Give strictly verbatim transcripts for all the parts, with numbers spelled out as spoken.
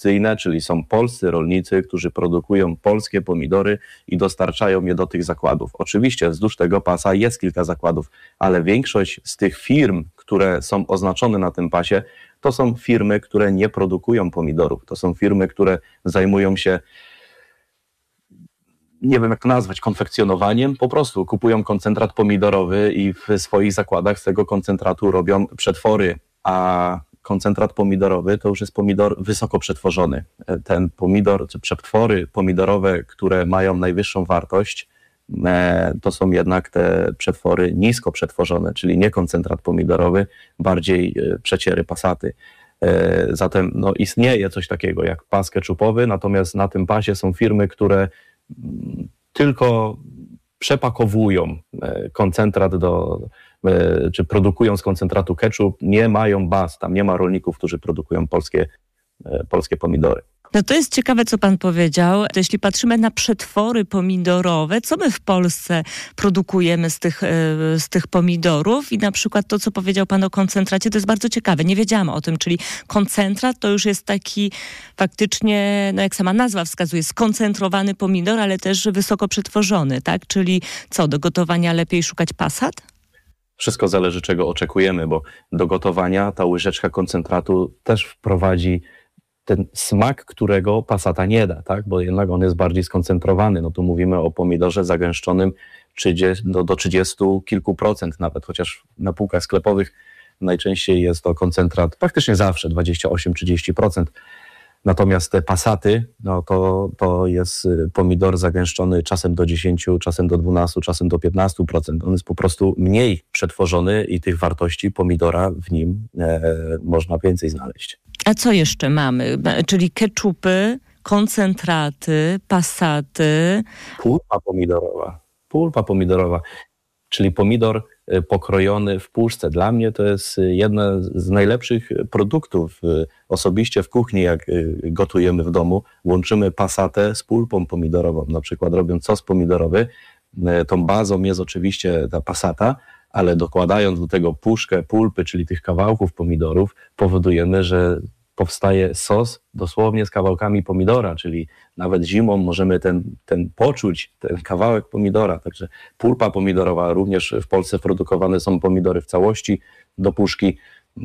produkcyjne, czyli są polscy rolnicy, którzy produkują polskie pomidory i dostarczają je do tych zakładów. Oczywiście wzdłuż tego pasa jest kilka zakładów, ale większość z tych firm, które są oznaczone na tym pasie, to są firmy, które nie produkują pomidorów. To są firmy, które zajmują się, nie wiem jak to nazwać, konfekcjonowaniem. Po prostu kupują koncentrat pomidorowy i w swoich zakładach z tego koncentratu robią przetwory, a koncentrat pomidorowy to już jest pomidor wysoko przetworzony. Ten pomidor, czy przetwory pomidorowe, które mają najwyższą wartość, to są jednak te przetwory nisko przetworzone, czyli nie koncentrat pomidorowy, bardziej przeciery pasaty. Zatem no, istnieje coś takiego jak pas keczupowy, natomiast na tym pasie są firmy, które tylko przepakowują koncentrat do, czy produkują z koncentratu ketchup, nie mają baz, tam nie ma rolników, którzy produkują polskie, polskie pomidory. No to jest ciekawe, co pan powiedział. To jeśli patrzymy na przetwory pomidorowe, co my w Polsce produkujemy z tych, z tych pomidorów i na przykład to, co powiedział pan o koncentracie, to jest bardzo ciekawe. Nie wiedziałam o tym, czyli koncentrat to już jest taki faktycznie, no jak sama nazwa wskazuje, skoncentrowany pomidor, ale też wysoko przetworzony, tak? Czyli co, do gotowania lepiej szukać pasat? Wszystko zależy, czego oczekujemy, bo do gotowania ta łyżeczka koncentratu też wprowadzi ten smak, którego pasata nie da, tak? Bo jednak on jest bardziej skoncentrowany. No tu mówimy o pomidorze zagęszczonym trzydzieści, do, do trzydziestu kilku procent nawet, chociaż na półkach sklepowych najczęściej jest to koncentrat, praktycznie zawsze dwadzieścia osiem do trzydziestu procent. Natomiast te pasaty, no to, to jest pomidor zagęszczony czasem do dziesięciu, czasem do dwunastu, czasem do piętnastu procent. On jest po prostu mniej przetworzony i tych wartości pomidora w nim e, można więcej znaleźć. A co jeszcze mamy? Czyli keczupy, koncentraty, pasaty. Pulpa pomidorowa. Pulpa pomidorowa, czyli pomidor pokrojony w puszce. Dla mnie to jest jedna z najlepszych produktów. Osobiście w kuchni, jak gotujemy w domu, łączymy pasatę z pulpą pomidorową. Na przykład robiąc sos pomidorowy, tą bazą jest oczywiście ta pasata, ale dokładając do tego puszkę pulpy, czyli tych kawałków pomidorów, powodujemy, że powstaje sos dosłownie z kawałkami pomidora, czyli nawet zimą możemy ten, ten poczuć, ten kawałek pomidora. Także pulpa pomidorowa, również w Polsce produkowane są pomidory w całości do puszki.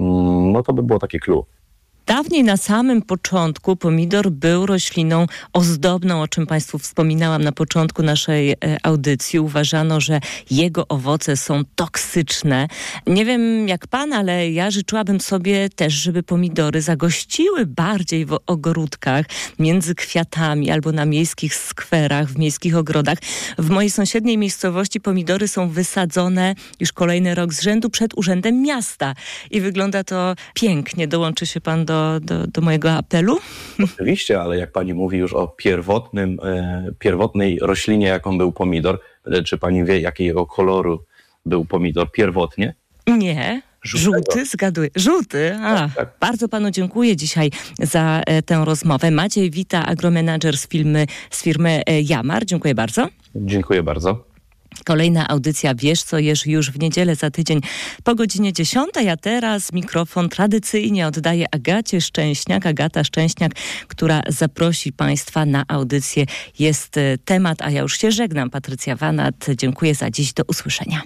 No to by było takie clue. Dawniej na samym początku pomidor był rośliną ozdobną, o czym Państwu wspominałam na początku naszej audycji. Uważano, że jego owoce są toksyczne. Nie wiem jak pan, ale ja życzyłabym sobie też, żeby pomidory zagościły bardziej w ogródkach, między kwiatami albo na miejskich skwerach, w miejskich ogrodach. W mojej sąsiedniej miejscowości pomidory są wysadzone już kolejny rok z rzędu przed Urzędem Miasta i wygląda to pięknie. Dołączy się pan do Do, do mojego apelu? Oczywiście, ale jak pani mówi już o pierwotnym, e, pierwotnej roślinie, jaką był pomidor, czy pani wie, jakiego koloru był pomidor pierwotnie? Nie. Żółtego. Żółty, zgaduję. Żółty. A, tak, tak. Bardzo panu dziękuję dzisiaj za e, tę rozmowę. Maciej Wita, agromenadżer z firmy, z firmy e, Jamar. Dziękuję bardzo. Dziękuję bardzo. Kolejna audycja Wiesz co jesz już w niedzielę za tydzień po godzinie dziesiątej, a teraz mikrofon tradycyjnie oddaję Agacie Szczęśniak. Agata Szczęśniak, która zaprosi Państwa na audycję Jest temat, a ja już się żegnam. Patrycja Wanat, dziękuję za dziś, do usłyszenia.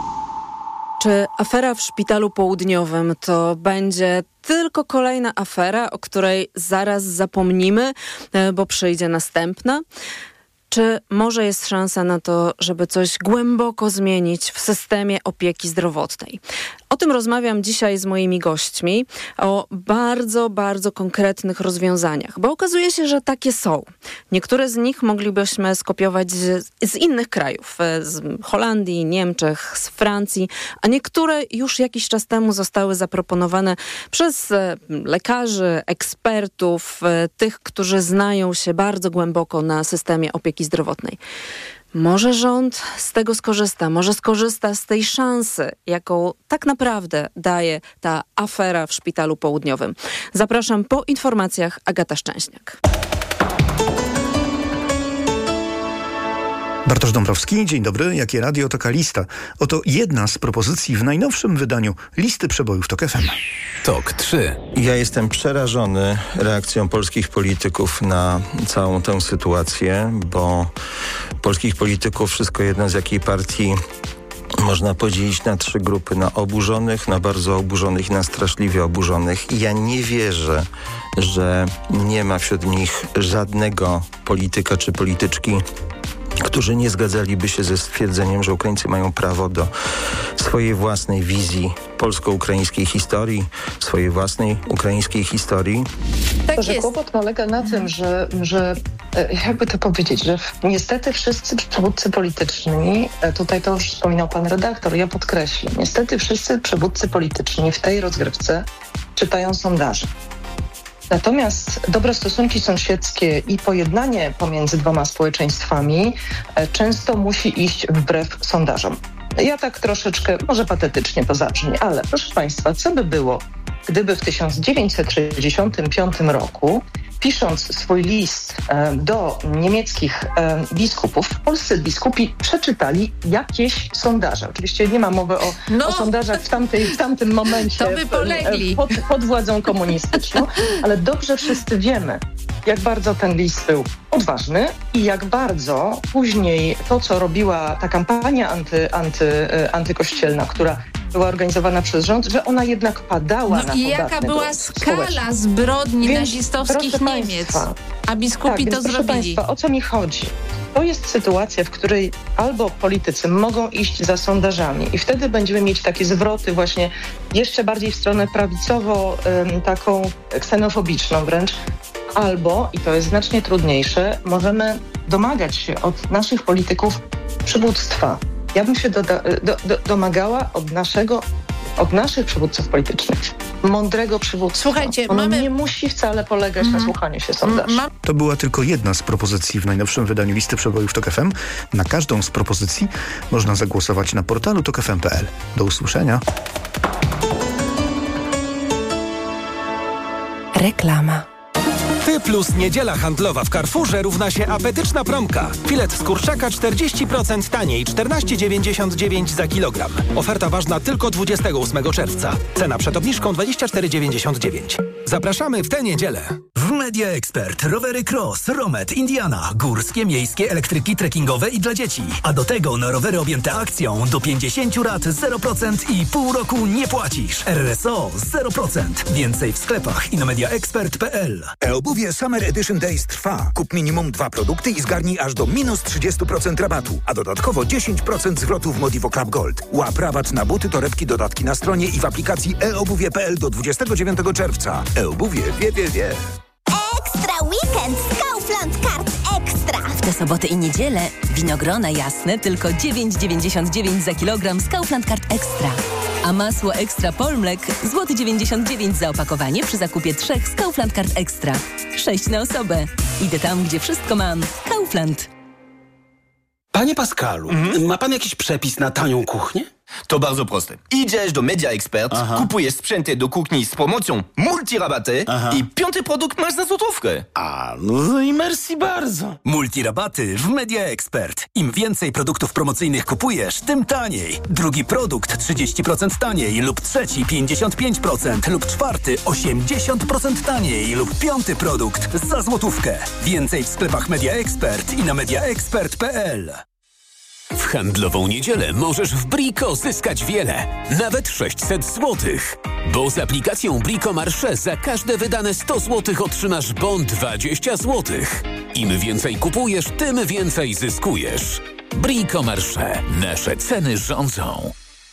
Czy afera w Szpitalu Południowym to będzie tylko kolejna afera, o której zaraz zapomnimy, bo przyjdzie następna? Czy może jest szansa na to, żeby coś głęboko zmienić w systemie opieki zdrowotnej? O tym rozmawiam dzisiaj z moimi gośćmi, o bardzo, bardzo konkretnych rozwiązaniach, bo okazuje się, że takie są. Niektóre z nich moglibyśmy skopiować z, z innych krajów, z Holandii, Niemczech, z Francji, a niektóre już jakiś czas temu zostały zaproponowane przez lekarzy, ekspertów, tych, którzy znają się bardzo głęboko na systemie opieki zdrowotnej. Może rząd z tego skorzysta, może skorzysta z tej szansy, jaką tak naprawdę daje ta afera w Szpitalu Południowym. Zapraszam po informacjach, Agata Szczęśniak. Bartosz Dąbrowski, dzień dobry. Jakie radio, taka lista. Oto jedna z propozycji w najnowszym wydaniu listy przebojów TOK F M. TOK trzy. Ja jestem przerażony reakcją polskich polityków na całą tę sytuację, bo polskich polityków, wszystko jedno z jakiej partii, można podzielić na trzy grupy. Na oburzonych, na bardzo oburzonych i na straszliwie oburzonych. I ja nie wierzę, że nie ma wśród nich żadnego polityka czy polityczki, którzy nie zgadzaliby się ze stwierdzeniem, że Ukraińcy mają prawo do swojej własnej wizji polsko-ukraińskiej historii, swojej własnej ukraińskiej historii. Tak że kłopot polega na tym, że, że jakby to powiedzieć, że niestety wszyscy przywódcy polityczni, tutaj to już wspominał pan redaktor, ja podkreślę, niestety wszyscy przywódcy polityczni w tej rozgrywce czytają sondaże. Natomiast dobre stosunki sąsiedzkie i pojednanie pomiędzy dwoma społeczeństwami często musi iść wbrew sondażom. Ja tak troszeczkę, może patetycznie to zabrzmi, ale proszę państwa, co by było, gdyby w tysiąc dziewięćset sześćdziesiątym piątym roku, pisząc swój list e, do niemieckich e, biskupów, polscy biskupi przeczytali jakieś sondaże. Oczywiście nie ma mowy o, no. o sondażach w, tamtej, w tamtym momencie to by polegli. Pod, pod władzą komunistyczną, ale dobrze wszyscy wiemy, jak bardzo ten list był odważny i jak bardzo później to, co robiła ta kampania anty, anty, antykościelna, która była organizowana przez rząd, że ona jednak padała no na i jaka była skala zbrodni więc, nazistowskich Niemiec, państwa, a biskupi tak, to proszę zrobili. Państwa, o co mi chodzi? To jest sytuacja, w której albo politycy mogą iść za sondażami i wtedy będziemy mieć takie zwroty właśnie jeszcze bardziej w stronę prawicowo, ym, taką ksenofobiczną wręcz, albo, i to jest znacznie trudniejsze, możemy domagać się od naszych polityków przywództwa. Ja bym się doda, do, do, domagała od naszego, od naszych przywódców politycznych mądrego przywództwa. Słuchajcie, ono mamy... nie musi wcale polegać mm. na słuchaniu się sondaży. Ma... To była tylko jedna z propozycji w najnowszym wydaniu listy przebojów TOK F M. Na każdą z propozycji można zagłosować na portalu tok f m kropka p l. Do usłyszenia. Reklama. Ty plus niedziela handlowa w Carrefourze równa się apetyczna promka. Filet z kurczaka czterdzieści procent taniej, czternaście dziewięćdziesiąt dziewięć za kilogram. Oferta ważna tylko dwudziestego ósmego czerwca. Cena przed obniżką dwadzieścia cztery dziewięćdziesiąt dziewięć. Zapraszamy w tę niedzielę. W Media Expert rowery Cross, Romet, Indiana, górskie, miejskie, elektryki trekkingowe i dla dzieci. A do tego na rowery objęte akcją do pięćdziesiąt lat zero procent i pół roku nie płacisz. R S O zero procent. Więcej w sklepach i na media expert kropka p l. E-obuwie Summer Edition Days trwa. Kup minimum dwa produkty i zgarnij aż do minus trzydzieści procent rabatu, a dodatkowo dziesięć procent zwrotu w Modivo Club Gold. Łap rabat na buty, torebki, dodatki na stronie i w aplikacji e obuwie kropka p l do dwudziestego dziewiątego czerwca. E-obuwie wie, wie, wie. Ekstra weekend z Kaufland Card Ekstra. W te soboty i niedzielę winogrona jasne tylko dziewięć dziewięćdziesiąt dziewięć za kilogram z Kaufland Card Ekstra. A masło Ekstra Polmlek złoty dziewięćdziesiąt dziewięć za opakowanie przy zakupie trzech z Kaufland Card Ekstra. sześć na osobę. Idę tam, gdzie wszystko mam. Kaufland. Panie Pascalu, mm? ma pan jakiś przepis na tanią kuchnię? To bardzo proste. Idziesz do Media Expert, Aha. kupujesz sprzęty do kuchni z promocją multirabaty Aha. i piąty produkt masz za złotówkę. A, no i merci bardzo. Multirabaty w Media Expert. Im więcej produktów promocyjnych kupujesz, tym taniej. Drugi produkt trzydzieści procent taniej lub trzeci pięćdziesiąt pięć procent lub czwarty osiemdziesiąt procent taniej lub piąty produkt za złotówkę. Więcej w sklepach Media Expert i na media expert kropka p l. W handlową niedzielę możesz w Brico zyskać wiele, nawet sześćset złotych. Bo z aplikacją Brico Marché za każde wydane sto złotych otrzymasz bon dwadzieścia złotych. Im więcej kupujesz, tym więcej zyskujesz. Brico Marché. Nasze ceny rządzą.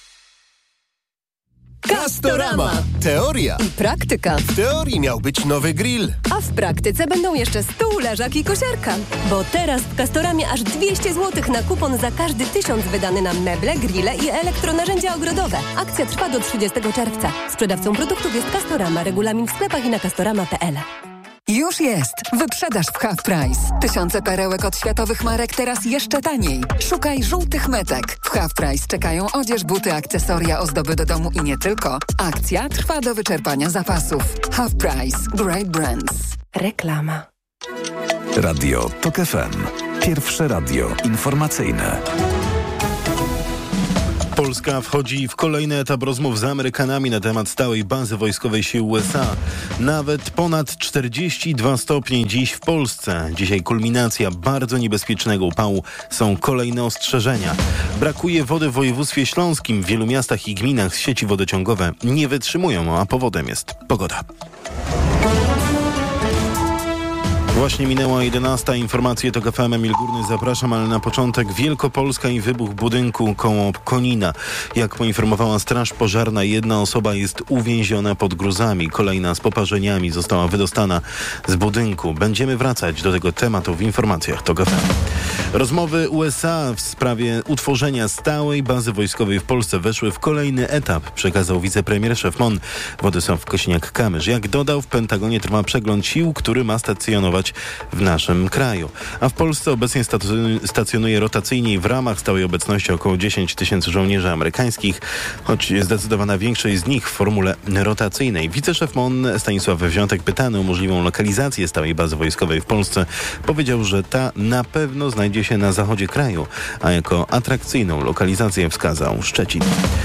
Castorama. Teoria i praktyka. W teorii miał być nowy grill, a w praktyce będą jeszcze stół, leżak i kosiarka. Bo teraz w Castoramie aż dwieście złotych na kupon za każdy tysiąc wydany na meble, grille i elektronarzędzia ogrodowe. Akcja trwa do trzydziestego czerwca. Sprzedawcą produktów jest Castorama. Regulamin w sklepach i na castorama kropka p l. Już jest! Wyprzedaż w Half Price. Tysiące perełek od światowych marek teraz jeszcze taniej. Szukaj żółtych metek. W Half Price czekają odzież, buty, akcesoria, ozdoby do domu i nie tylko. Akcja trwa do wyczerpania zapasów. Half Price. Great Brands. Reklama. Radio TOK F M. Pierwsze radio informacyjne. Polska wchodzi w kolejny etap rozmów z Amerykanami na temat stałej bazy wojskowej sił U S A. Nawet ponad czterdzieści dwa stopnie dziś w Polsce. Dzisiaj kulminacja bardzo niebezpiecznego upału. Są kolejne ostrzeżenia. Brakuje wody w województwie śląskim. W wielu miastach i gminach sieci wodociągowe nie wytrzymują, a powodem jest pogoda. Właśnie minęła jedenasta. Informacje to K F M. Emil Górny. Zapraszam, ale na początek Wielkopolska i wybuch budynku koło Konina. Jak poinformowała Straż Pożarna, jedna osoba jest uwięziona pod gruzami. Kolejna z poparzeniami została wydostana z budynku. Będziemy wracać do tego tematu w informacjach to K F M. Rozmowy U S A w sprawie utworzenia stałej bazy wojskowej w Polsce weszły w kolejny etap, przekazał wicepremier szef M O N Władysław Kosiniak-Kamysz. Jak dodał, w Pentagonie trwa przegląd sił, który ma stacjonować w naszym kraju. A w Polsce obecnie stacjonuje rotacyjnie w ramach stałej obecności około dziesięć tysięcy żołnierzy amerykańskich, choć zdecydowana większość z nich w formule rotacyjnej. Wiceszef M O N Stanisław Wziątek, pytany o możliwą lokalizację stałej bazy wojskowej w Polsce, powiedział, że ta na pewno znajdzie się na zachodzie kraju, a jako atrakcyjną lokalizację wskazał Szczecin.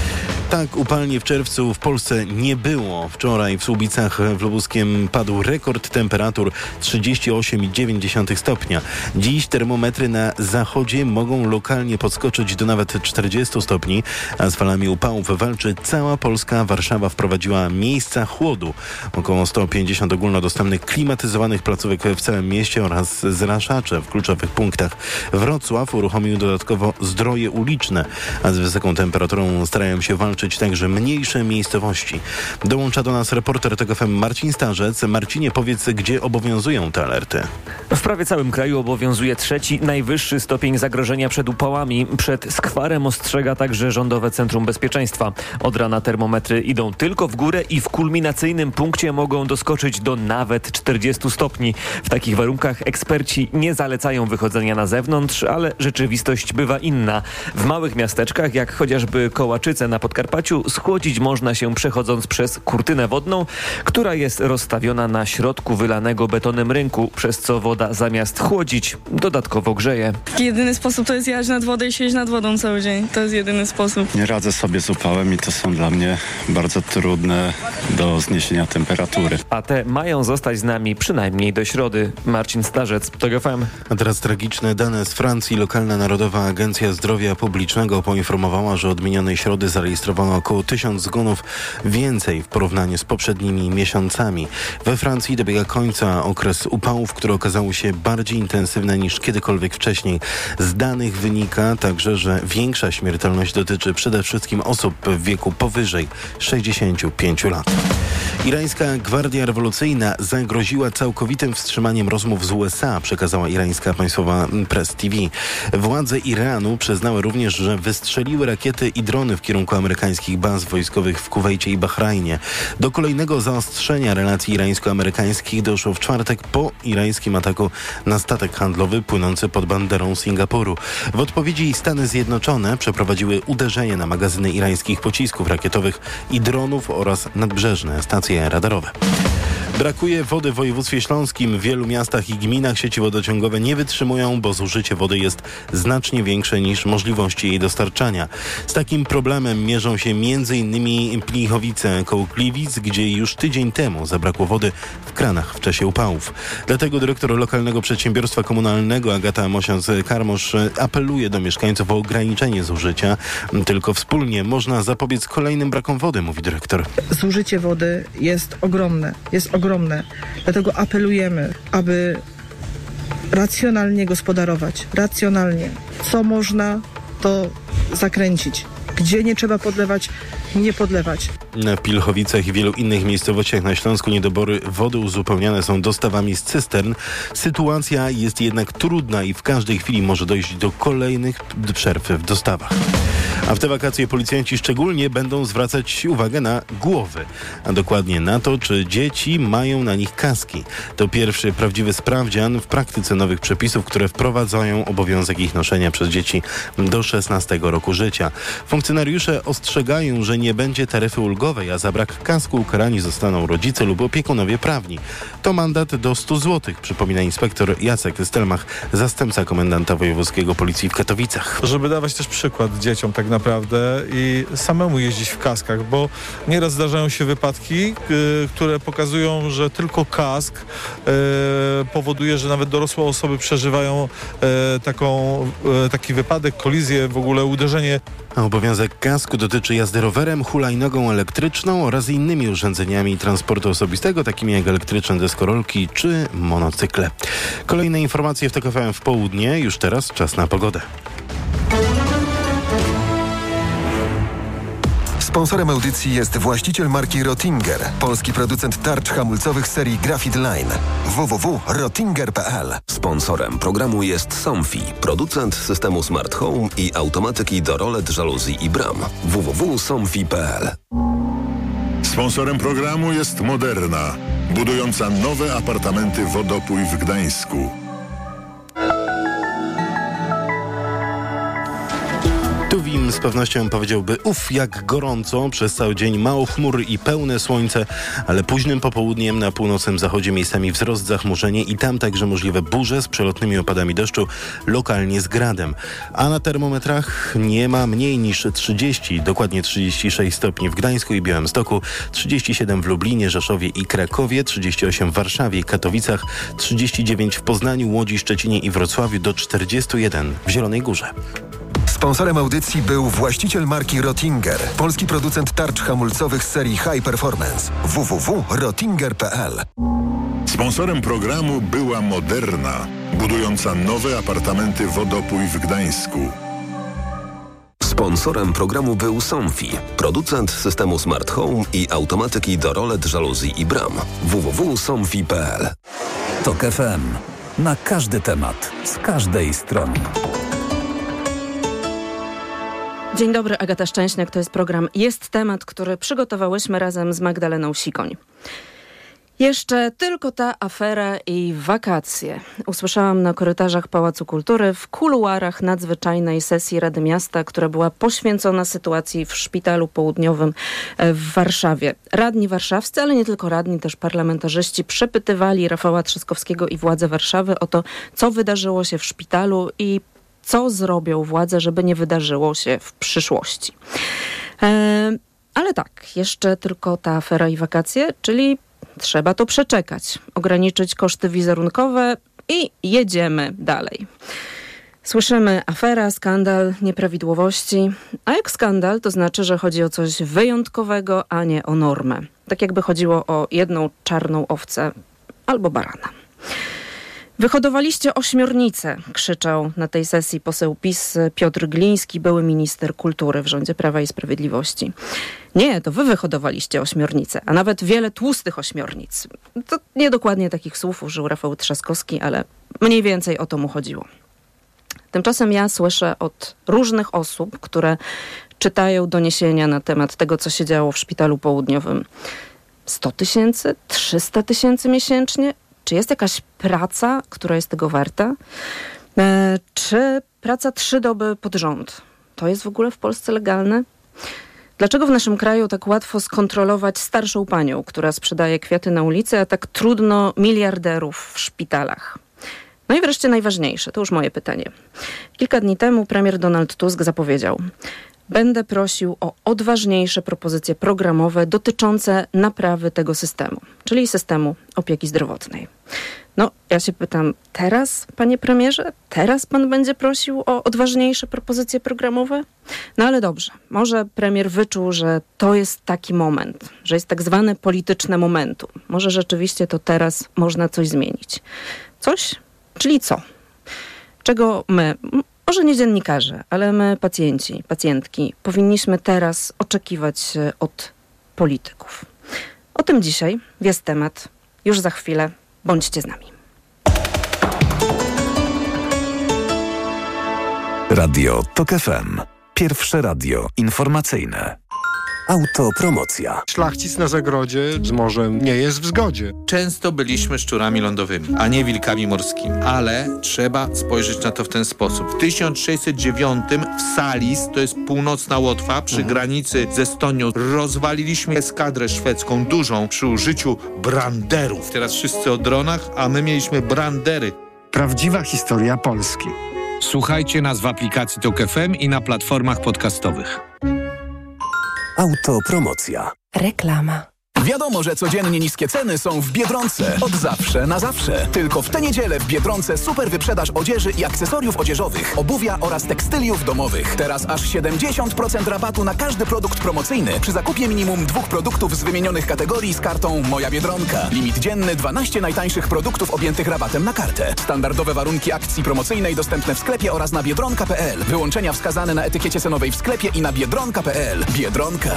Tak upalnie w czerwcu w Polsce nie było. Wczoraj w Słubicach w Lubuskiem padł rekord temperatur trzydzieści osiem przecinek dziewięć stopnia. Dziś termometry na zachodzie mogą lokalnie podskoczyć do nawet czterdziestu stopni, a z falami upałów walczy cała Polska. Warszawa wprowadziła miejsca chłodu. Około sto pięćdziesiąt ogólnodostępnych klimatyzowanych placówek w całym mieście oraz zraszacze w kluczowych punktach. Wrocław uruchomił dodatkowo zdroje uliczne, a z wysoką temperaturą starają się walczyć także mniejsze miejscowości. Dołącza do nas reporter T G F M Marcin Starzec. Marcinie, powiedz, gdzie obowiązują te alerty? W prawie całym kraju obowiązuje trzeci, najwyższy stopień zagrożenia przed upałami. Przed skwarem ostrzega także Rządowe Centrum Bezpieczeństwa. Od rana termometry idą tylko w górę i w kulminacyjnym punkcie mogą doskoczyć do nawet czterdziestu stopni. W takich warunkach eksperci nie zalecają wychodzenia na zewnątrz, ale rzeczywistość bywa inna. W małych miasteczkach, jak chociażby Kołaczyce na Podkarpaciu, schłodzić można się przechodząc przez kurtynę wodną, która jest rozstawiona na środku wylanego betonem rynku, przez co woda zamiast chłodzić dodatkowo grzeje. Jedyny sposób to jest jechać nad wodę i siedzieć nad wodą cały dzień. To jest jedyny sposób. Nie radzę sobie z upałem i to są dla mnie bardzo trudne do zniesienia temperatury. A te mają zostać z nami przynajmniej do środy. Marcin Starzec, T G F M. A teraz tragiczne dane z Francji. Lokalna Narodowa Agencja Zdrowia Publicznego poinformowała, że od minionej środy zarejestrowano około tysiąc zgonów więcej w porównaniu z poprzednimi miesiącami. We Francji dobiega końca okres upałów, które okazały się bardziej intensywne niż kiedykolwiek wcześniej. Z danych wynika także, że większa śmiertelność dotyczy przede wszystkim osób w wieku powyżej sześćdziesięciu pięciu lat. Irańska Gwardia Rewolucyjna zagroziła całkowitym wstrzymaniem rozmów z U S A, przekazała irańska państwowa Press T V. Władze Iranu przyznały również, że wystrzeliły rakiety i drony w kierunku amerykańskich baz wojskowych w Kuwejcie i Bahrajnie. Do kolejnego zaostrzenia relacji irańsko-amerykańskich doszło w czwartek po irańskim ataku na statek handlowy płynący pod banderą Singapuru. W odpowiedzi Stany Zjednoczone przeprowadziły uderzenie na magazyny irańskich pocisków rakietowych i dronów oraz nadbrzeżne stacje radarowe. Brakuje wody w województwie śląskim. W wielu miastach i gminach sieci wodociągowe nie wytrzymują, bo zużycie wody jest znacznie większe niż możliwości jej dostarczania. Z takim problemem mierzą się m.in. Plichowice koło Gliwic, gdzie już tydzień temu zabrakło wody w kranach w czasie upałów. Dlatego dyrektor lokalnego przedsiębiorstwa komunalnego Agata Mosiąc-Karmosz apeluje do mieszkańców o ograniczenie zużycia. Tylko wspólnie można zapobiec kolejnym brakom wody, mówi dyrektor. Zużycie wody jest ogromne. Jest ogromne. Dlatego apelujemy, aby racjonalnie gospodarować. Racjonalnie. Co można, to zakręcić. Gdzie nie trzeba podlewać, nie podlewać. Na Pilchowicach i wielu innych miejscowościach na Śląsku niedobory wody uzupełniane są dostawami z cystern. Sytuacja jest jednak trudna i w każdej chwili może dojść do kolejnych przerw w dostawach. A w te wakacje policjanci szczególnie będą zwracać uwagę na głowy, a dokładnie na to, czy dzieci mają na nich kaski. To pierwszy prawdziwy sprawdzian w praktyce nowych przepisów, które wprowadzają obowiązek ich noszenia przez dzieci do szesnastego roku życia. Funkcjonariusze ostrzegają, że nie będzie taryfy ulgowej, a za brak kasku ukarani zostaną rodzice lub opiekunowie prawni. To mandat do stu złotych, przypomina inspektor Jacek Stelmach, zastępca komendanta wojewódzkiego policji w Katowicach. Żeby dawać też przykład dzieciom tak naprawdę i samemu jeździć w kaskach, bo nieraz zdarzają się wypadki, yy, które pokazują, że tylko kask yy, powoduje, że nawet dorosłe osoby przeżywają yy, taką, yy, taki wypadek, kolizję, w ogóle uderzenie. A obowiązek kasku dotyczy jazdy rowerem, hulajnogą elektryczną oraz innymi urządzeniami transportu osobistego, takimi jak elektryczne deskorolki czy monocykle. Kolejne informacje w T K F M w południe. Już teraz czas na pogodę. Sponsorem audycji jest właściciel marki Rottinger, polski producent tarcz hamulcowych serii Graphite Line. w w w kropka rottinger kropka p l. Sponsorem programu jest Somfy, producent systemu Smart Home i automatyki do rolet, żaluzji i bram. w w w kropka somfy kropka p l. Sponsorem programu jest Moderna, budująca nowe apartamenty Wodopój w Gdańsku. Tuwim z pewnością powiedziałby uff, jak gorąco, przez cały dzień mało chmur i pełne słońce, ale późnym popołudniem na północnym zachodzie miejscami wzrost, zachmurzenie i tam także możliwe burze z przelotnymi opadami deszczu, lokalnie z gradem. A na termometrach nie ma mniej niż trzydzieści, dokładnie trzydzieści sześć stopni w Gdańsku i Białymstoku, trzydzieści siedem w Lublinie, Rzeszowie i Krakowie, trzydzieści osiem w Warszawie i Katowicach, trzydzieści dziewięć w Poznaniu, Łodzi, Szczecinie i Wrocławiu, do czterdziestu jeden w Zielonej Górze. Sponsorem audycji był właściciel marki Rottinger, polski producent tarcz hamulcowych serii High Performance. w w w kropka rottinger kropka p l. Sponsorem programu była Moderna, budująca nowe apartamenty Wodopój w Gdańsku. Sponsorem programu był Somfy, producent systemu Smart Home i automatyki do rolet, żaluzji i bram. w w w kropka somfy kropka p l. Tok F M. Na każdy temat, z każdej strony. Dzień dobry, Agata Szczęśniak, to jest program Jest Temat, który przygotowałyśmy razem z Magdaleną Sikoń. Jeszcze tylko ta afera i wakacje. Usłyszałam na korytarzach Pałacu Kultury w kuluarach nadzwyczajnej sesji Rady Miasta, która była poświęcona sytuacji w Szpitalu Południowym w Warszawie. Radni warszawscy, ale nie tylko radni, też parlamentarzyści przepytywali Rafała Trzaskowskiego i władze Warszawy o to, co wydarzyło się w szpitalu i co zrobią władze, żeby nie wydarzyło się w przyszłości. E, ale tak, jeszcze tylko ta afera i wakacje, czyli trzeba to przeczekać, ograniczyć koszty wizerunkowe i jedziemy dalej. Słyszymy afera, skandal, nieprawidłowości, a jak skandal, to znaczy, że chodzi o coś wyjątkowego, a nie o normę. Tak jakby chodziło o jedną czarną owcę albo barana. Wyhodowaliście ośmiornicę, krzyczał na tej sesji poseł PiS Piotr Gliński, były minister kultury w rządzie Prawa i Sprawiedliwości. Nie, to wy wyhodowaliście ośmiornicę, a nawet wiele tłustych ośmiornic. To niedokładnie takich słów użył Rafał Trzaskowski, ale mniej więcej o to mu chodziło. Tymczasem ja słyszę od różnych osób, które czytają doniesienia na temat tego, co się działo w Szpitalu Południowym. sto tysięcy? trzysta tysięcy miesięcznie? Czy jest jakaś praca, która jest tego warta? E, czy praca trzy doby pod rząd? To jest w ogóle w Polsce legalne? Dlaczego w naszym kraju tak łatwo skontrolować starszą panią, która sprzedaje kwiaty na ulicy, a tak trudno miliarderów w szpitalach? No i wreszcie najważniejsze, to już moje pytanie. Kilka dni temu premier Donald Tusk zapowiedział: będę prosił o odważniejsze propozycje programowe dotyczące naprawy tego systemu, czyli systemu opieki zdrowotnej. No, ja się pytam, teraz, panie premierze, teraz pan będzie prosił o odważniejsze propozycje programowe? No ale dobrze, może premier wyczuł, że to jest taki moment, że jest tak zwane polityczne momentum. Może rzeczywiście to teraz można coś zmienić. Coś? Czyli co? Czego my... Może nie dziennikarze, ale my pacjenci, pacjentki powinniśmy teraz oczekiwać od polityków. O tym dzisiaj jest temat. Już za chwilę. Bądźcie z nami. Radio Tok F M. Pierwsze radio informacyjne. Autopromocja. Szlachcic na zagrodzie z morzem nie jest w zgodzie. Często byliśmy szczurami lądowymi, a nie wilkami morskimi. Ale trzeba spojrzeć na to w ten sposób. W tysiąc sześćset dziewiątym w Salis, to jest północna Łotwa, przy granicy z Estonią, rozwaliliśmy eskadrę szwedzką dużą przy użyciu branderów. Teraz wszyscy o dronach, a my mieliśmy brandery. Prawdziwa historia Polski. Słuchajcie nas w aplikacji Tok F M i na platformach podcastowych. Autopromocja. Reklama. Wiadomo, że codziennie niskie ceny są w Biedronce. Od zawsze na zawsze. Tylko w tę niedzielę w Biedronce super wyprzedaż odzieży i akcesoriów odzieżowych, obuwia oraz tekstyliów domowych. Teraz aż siedemdziesiąt procent rabatu na każdy produkt promocyjny przy zakupie minimum dwóch produktów z wymienionych kategorii z kartą Moja Biedronka. Limit dzienny dwanaście najtańszych produktów objętych rabatem na kartę. Standardowe warunki akcji promocyjnej dostępne w sklepie oraz na biedronka kropka p l. Wyłączenia wskazane na etykiecie cenowej w sklepie i na biedronka kropka p l. Biedronka.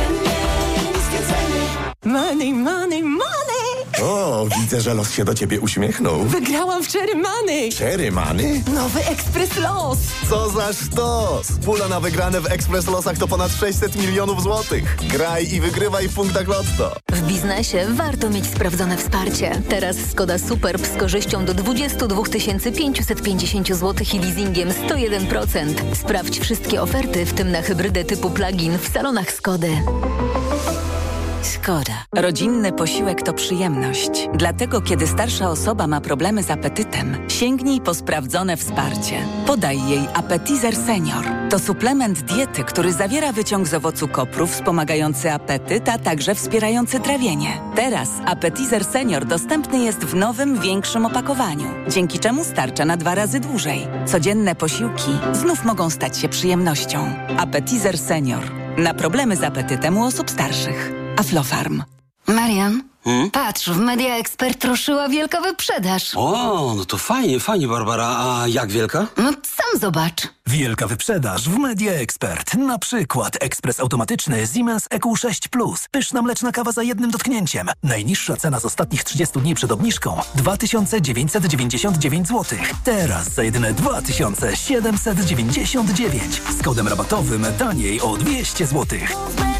Money, money, money! O, widzę, że los się do ciebie uśmiechnął. Wygrałam w Cherry Money! Cherry Money? Nowy Ekspres Los! Co za sztos! Pula na wygrane w Ekspres Losach to ponad sześćset milionów złotych. Graj i wygrywaj w punktach Lotto. W biznesie warto mieć sprawdzone wsparcie. Teraz Skoda Superb z korzyścią do dwadzieścia dwa tysiące pięćset pięćdziesiąt złotych i leasingiem sto jeden procent. Sprawdź wszystkie oferty, w tym na hybrydę typu plug-in w salonach Skody. Skoda. Rodzinny posiłek to przyjemność. Dlatego, kiedy starsza osoba ma problemy z apetytem, sięgnij po sprawdzone wsparcie. Podaj jej Appetizer Senior. To suplement diety, który zawiera wyciąg z owocu kopru wspomagający apetyt, a także wspierający trawienie. Teraz Appetizer Senior dostępny jest w nowym, większym opakowaniu, dzięki czemu starcza na dwa razy dłużej. Codzienne posiłki znów mogą stać się przyjemnością. Appetizer Senior. Na problemy z apetytem u osób starszych. Aflofarm. Marian, hmm? patrz, w Media Expert ruszyła wielka wyprzedaż. O, no to fajnie, fajnie, Barbara. A jak wielka? No sam zobacz. Wielka wyprzedaż w Media Expert. Na przykład ekspres automatyczny Siemens E Q sześć plus. Pyszna mleczna kawa za jednym dotknięciem. Najniższa cena z ostatnich trzydziestu dni przed obniżką dwa tysiące dziewięćset dziewięćdziesiąt dziewięć złotych. Teraz za jedyne dwa tysiące siedemset dziewięćdziesiąt dziewięć. Z kodem rabatowym taniej o dwieście złotych.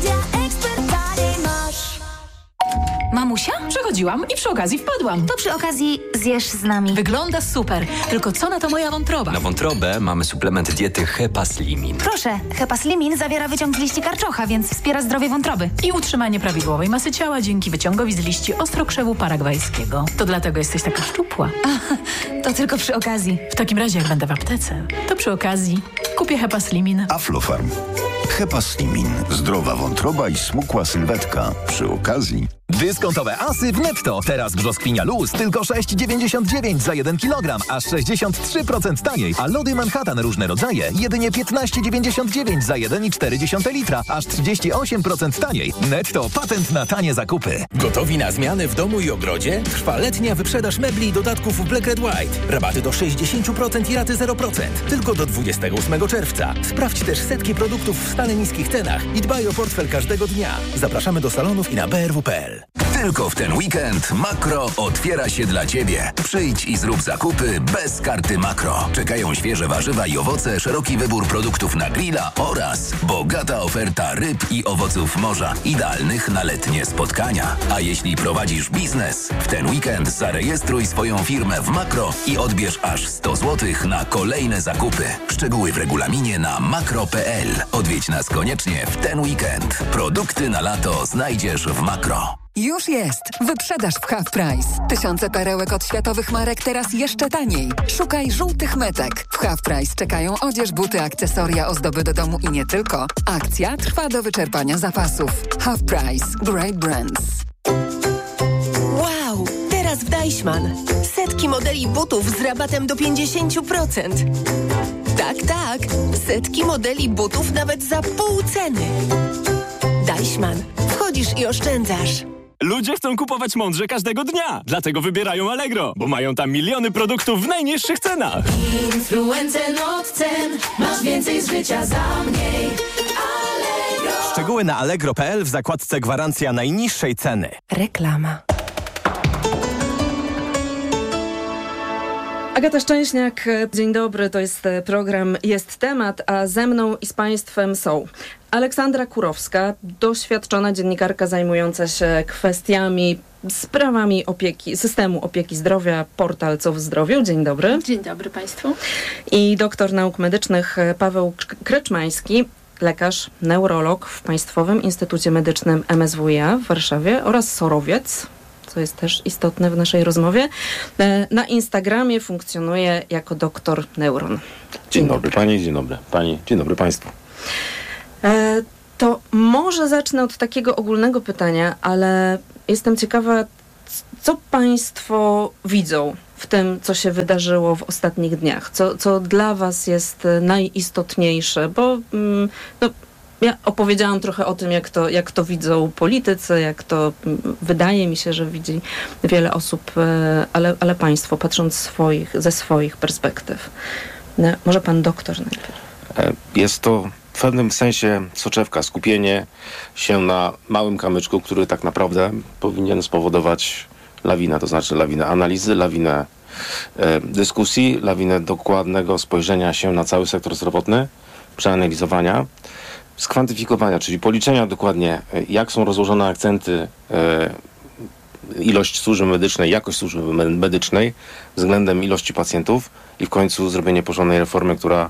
Mamusia? Przechodziłam i przy okazji wpadłam. To przy okazji zjesz z nami. Wygląda super, tylko co na to moja wątroba? Na wątrobę mamy suplement diety Hepaslimin. Proszę, Hepaslimin zawiera wyciąg z liści karczocha, więc wspiera zdrowie wątroby. I utrzymanie prawidłowej masy ciała dzięki wyciągowi z liści ostrokrzewu paragwajskiego. To dlatego jesteś taka szczupła. A, to tylko przy okazji. W takim razie, jak będę w aptece, to przy okazji kupię Hepaslimin. Aflofarm. Hepaslimin. Zdrowa wątroba i smukła sylwetka. Przy okazji... Dyskontowe asy w Netto. Teraz brzoskwinia luz tylko sześć dziewięćdziesiąt dziewięć za jeden kilogram, aż sześćdziesiąt trzy procent taniej. A lody Manhattan różne rodzaje jedynie piętnaście dziewięćdziesiąt dziewięć za jeden i cztery dziesiąte litra, aż trzydzieści osiem procent taniej. Netto, patent na tanie zakupy. Gotowi na zmiany w domu i ogrodzie? Trwa letnia wyprzedaż mebli i dodatków w Black Red White. Rabaty do sześćdziesiąt procent i raty zero procent. Tylko do dwudziestego ósmego czerwca. Sprawdź też setki produktów w stale niskich cenach i dbaj o portfel każdego dnia. Zapraszamy do salonów i na b r w kropka p l. Tylko w ten weekend Makro otwiera się dla Ciebie. Przyjdź i zrób zakupy bez karty Makro. Czekają świeże warzywa i owoce, szeroki wybór produktów na grilla oraz bogata oferta ryb i owoców morza, idealnych na letnie spotkania. A jeśli prowadzisz biznes, w ten weekend zarejestruj swoją firmę w Makro i odbierz aż sto złotych na kolejne zakupy. Szczegóły w regulaminie na makro kropka p l. Odwiedź nas koniecznie w ten weekend. Produkty na lato znajdziesz w Makro. Już jest! Wyprzedaż w Half Price. Tysiące perełek od światowych marek teraz jeszcze taniej. Szukaj żółtych metek. W Half Price czekają odzież, buty, akcesoria, ozdoby do domu i nie tylko. Akcja trwa do wyczerpania zapasów. Half Price. Great brands. Wow! Teraz w Deichmann. Setki modeli butów z rabatem do pięćdziesiąt procent. Tak, tak. Setki modeli butów nawet za pół ceny. Deichmann. Wchodzisz i oszczędzasz. Ludzie chcą kupować mądrze każdego dnia, dlatego wybierają Allegro, bo mają tam miliony produktów w najniższych cenach. Influencer od cen, masz więcej z życia za mniej. Allegro. Szczegóły na allegro kropka p l w zakładce gwarancja najniższej ceny. Reklama. Agata Szczęśniak, dzień dobry, to jest program Jest Temat, a ze mną i z Państwem są Aleksandra Kurowska, doświadczona dziennikarka zajmująca się kwestiami, sprawami opieki, systemu opieki zdrowia, portal Co w Zdrowiu. Dzień dobry. Dzień dobry Państwu. I doktor nauk medycznych Paweł Kreczmański, lekarz, neurolog w Państwowym Instytucie Medycznym M S W i A w Warszawie oraz sorowiec, co jest też istotne w naszej rozmowie. Na Instagramie funkcjonuje jako doktor Neuron. Dzień, dzień dobry, dobry Pani, dzień dobry Pani, dzień dobry Państwu. E, to może zacznę od takiego ogólnego pytania, ale jestem ciekawa, co Państwo widzą w tym, co się wydarzyło w ostatnich dniach? Co, co dla Was jest najistotniejsze? Bo mm, no, ja opowiedziałam trochę o tym, jak to, jak to widzą politycy, jak to wydaje mi się, że widzi wiele osób, ale, ale Państwo, patrząc swoich, ze swoich perspektyw. No, może Pan doktor najpierw. Jest to w pewnym sensie soczewka, skupienie się na małym kamyczku, który tak naprawdę powinien spowodować lawinę, to znaczy lawinę analizy, lawinę e, dyskusji, lawinę dokładnego spojrzenia się na cały sektor zdrowotny, przeanalizowania, skwantyfikowania, czyli policzenia dokładnie, jak są rozłożone akcenty, e, ilość służby medycznej, jakość służby medycznej względem ilości pacjentów i w końcu zrobienie porządnej reformy, która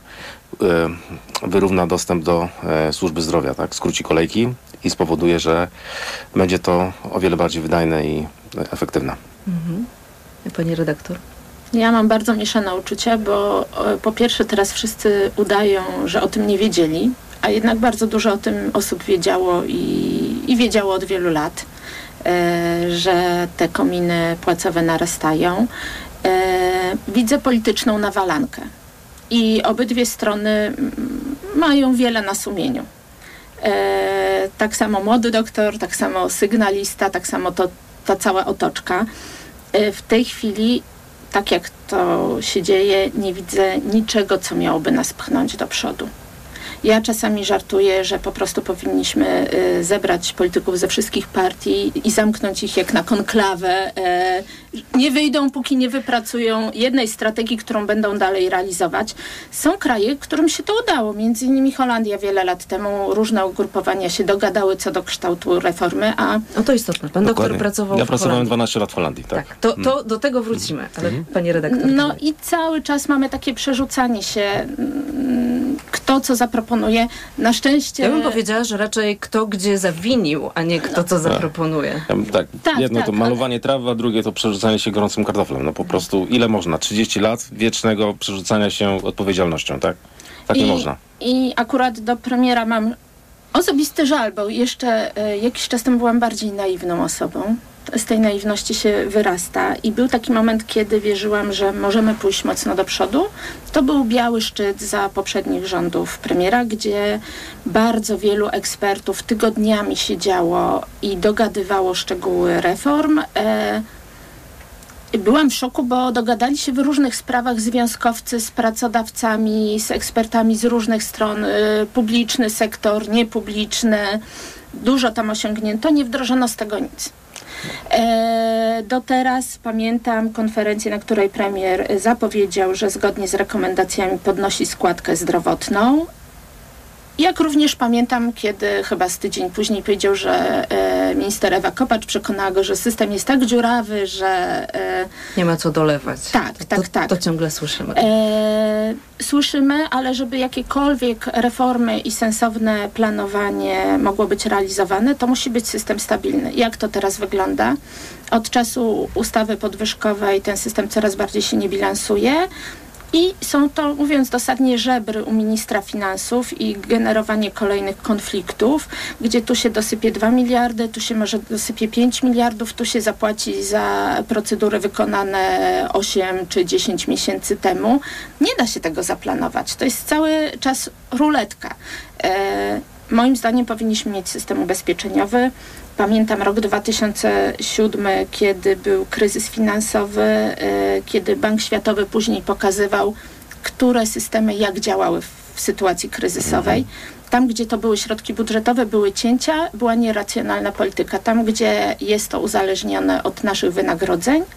e, wyrówna dostęp do e, służby zdrowia, tak? Skróci kolejki i spowoduje, że będzie to o wiele bardziej wydajne i efektywne. Mhm. Pani redaktor? Ja mam bardzo mieszane uczucia, bo po pierwsze teraz wszyscy udają, że o tym nie wiedzieli, a jednak bardzo dużo o tym osób wiedziało i, i wiedziało od wielu lat, e, że te kominy płacowe narastają. E, widzę polityczną nawalankę i obydwie strony mają wiele na sumieniu. E, tak samo młody doktor, tak samo sygnalista, tak samo to, ta cała otoczka. E, w tej chwili, tak jak to się dzieje, nie widzę niczego, co miałoby nas pchnąć do przodu. Ja czasami żartuję, że po prostu powinniśmy y, zebrać polityków ze wszystkich partii i zamknąć ich jak na konklawę. E, nie wyjdą, póki nie wypracują jednej strategii, którą będą dalej realizować. Są kraje, którym się to udało. Między innymi Holandia wiele lat temu. Różne ugrupowania się dogadały co do kształtu reformy, a... No to istotne. Pan Dokładnie. doktor pracował Ja w pracowałem Holandii. dwanaście lat w Holandii, tak. tak to, to do tego wrócimy, ale mm. Pani redaktor. No i cały czas mamy takie przerzucanie się, mm, kto co zaproponuje. Na szczęście... Ja bym powiedziała, że raczej kto gdzie zawinił, a nie kto co zaproponuje. Tak, tak jedno tak, to malowanie ale... trawy, a drugie to przerzucanie się gorącym kartoflem. No po prostu ile można? trzydzieści lat wiecznego przerzucania się odpowiedzialnością, tak? Tak I, nie można. I akurat do premiera mam osobisty żal, bo jeszcze e, jakiś czas temu byłam bardziej naiwną osobą. Z tej naiwności się wyrasta i był taki moment, kiedy wierzyłam, że możemy pójść mocno do przodu. To był biały szczyt za poprzednich rządów premiera, gdzie bardzo wielu ekspertów tygodniami siedziało i dogadywało szczegóły reform. E, Byłam w szoku, bo dogadali się w różnych sprawach związkowcy z pracodawcami, z ekspertami z różnych stron, y, publiczny sektor, niepubliczny. Dużo tam osiągnięto, nie wdrożono z tego nic. E, do teraz pamiętam konferencję, na której premier zapowiedział, że zgodnie z rekomendacjami podnosi składkę zdrowotną. Jak również pamiętam, kiedy chyba z tydzień później powiedział, że e, minister Ewa Kopacz przekonała go, że system jest tak dziurawy, że... E, nie ma co dolewać. Tak, to, tak, to, tak. To ciągle słyszymy. E, słyszymy, ale żeby jakiekolwiek reformy i sensowne planowanie mogło być realizowane, to musi być system stabilny. Jak to teraz wygląda? Od czasu ustawy podwyżkowej ten system coraz bardziej się nie bilansuje. I są to, mówiąc dosadnie, żebry u ministra finansów i generowanie kolejnych konfliktów, gdzie tu się dosypie dwa miliardy, tu się może dosypie pięć miliardów, tu się zapłaci za procedury wykonane osiem czy dziesięć miesięcy temu. Nie da się tego zaplanować. To jest cały czas ruletka. E, moim zdaniem powinniśmy mieć system ubezpieczeniowy. Pamiętam rok dwa tysiące siódmy, kiedy był kryzys finansowy, y, kiedy Bank Światowy później pokazywał, które systemy jak działały w, w sytuacji kryzysowej. Tam, gdzie to były środki budżetowe, były cięcia, była nieracjonalna polityka. Tam, gdzie jest to uzależnione od naszych wynagrodzeń,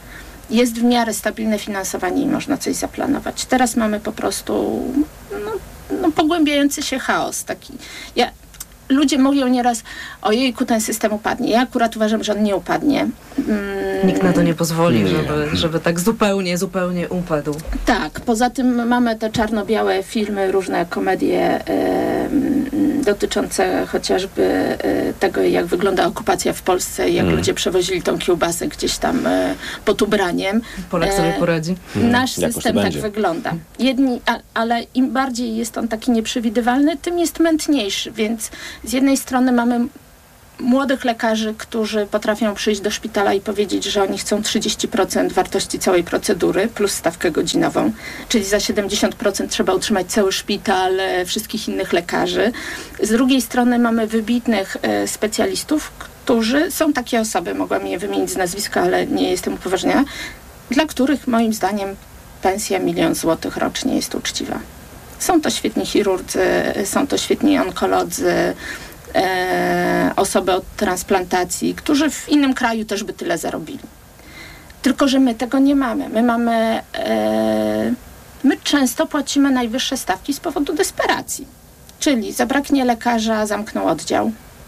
jest w miarę stabilne finansowanie i można coś zaplanować. Teraz mamy po prostu no, no, pogłębiający się chaos taki. Ja, ludzie mówią nieraz, ojejku, ten system upadnie. Ja akurat uważam, że on nie upadnie. Mm. Nikt na to nie pozwoli, nie. Żeby, żeby tak zupełnie, zupełnie upadł. Tak, poza tym mamy te czarno-białe filmy, różne komedie y, dotyczące chociażby y, tego, jak wygląda okupacja w Polsce, jak mm. ludzie przewozili tą kiełbasę gdzieś tam y, pod ubraniem. Polak sobie poradzi. Mm. Nasz Jakoś system tak wygląda. Jedni, a, ale im bardziej jest on taki nieprzewidywalny, tym jest mętniejszy, więc z jednej strony mamy młodych lekarzy, którzy potrafią przyjść do szpitala i powiedzieć, że oni chcą trzydzieści procent wartości całej procedury plus stawkę godzinową, czyli za siedemdziesiąt procent trzeba utrzymać cały szpital, wszystkich innych lekarzy. Z drugiej strony mamy wybitnych e, specjalistów, którzy są takie osoby, mogłam je wymienić z nazwiska, ale nie jestem upoważniona, dla których moim zdaniem pensja milion złotych rocznie jest uczciwa. Są to świetni chirurdzy, są to świetni onkolodzy, e, osoby od transplantacji, którzy w innym kraju też by tyle zarobili. Tylko że my tego nie mamy. My mamy, e, my często płacimy najwyższe stawki z powodu desperacji. Czyli zabraknie lekarza, zamknął oddział.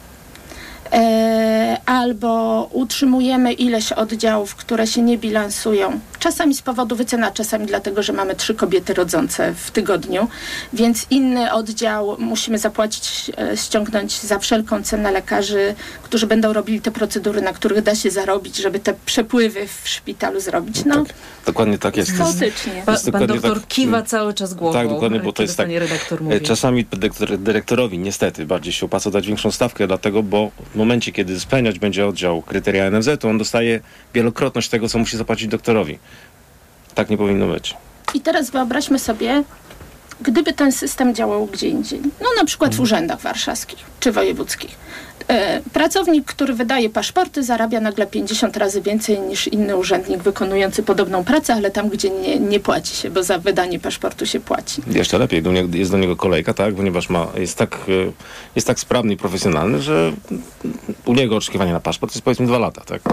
E, albo utrzymujemy ileś oddziałów, które się nie bilansują. Czasami z powodu wycena, czasami dlatego, że mamy trzy kobiety rodzące w tygodniu, więc inny oddział musimy zapłacić, e, ściągnąć za wszelką cenę lekarzy, którzy będą robili te procedury, na których da się zarobić, żeby te przepływy w szpitalu zrobić. No, tak, dokładnie tak jest. Chaotycznie. Pa, pan doktor tak, kiwa cały czas głową. Tak, dokładnie, bo to jest tak. Czasami dyrektorowi niestety bardziej się opłaca dać większą stawkę, dlatego, bo w momencie, kiedy spełniać będzie oddział kryteria N F Z, to on dostaje wielokrotność tego, co musi zapłacić doktorowi. Tak nie powinno być. I teraz wyobraźmy sobie, gdyby ten system działał gdzie indziej. No na przykład w urzędach warszawskich czy wojewódzkich. E, pracownik, który wydaje paszporty, zarabia nagle pięćdziesiąt razy więcej niż inny urzędnik wykonujący podobną pracę, ale tam, gdzie nie, nie płaci się, bo za wydanie paszportu się płaci. Jeszcze lepiej, do niego, jest do niego kolejka, tak, ponieważ ma, jest, tak, jest tak sprawny i profesjonalny, że u niego oczekiwanie na paszport jest powiedzmy dwa lata, tak?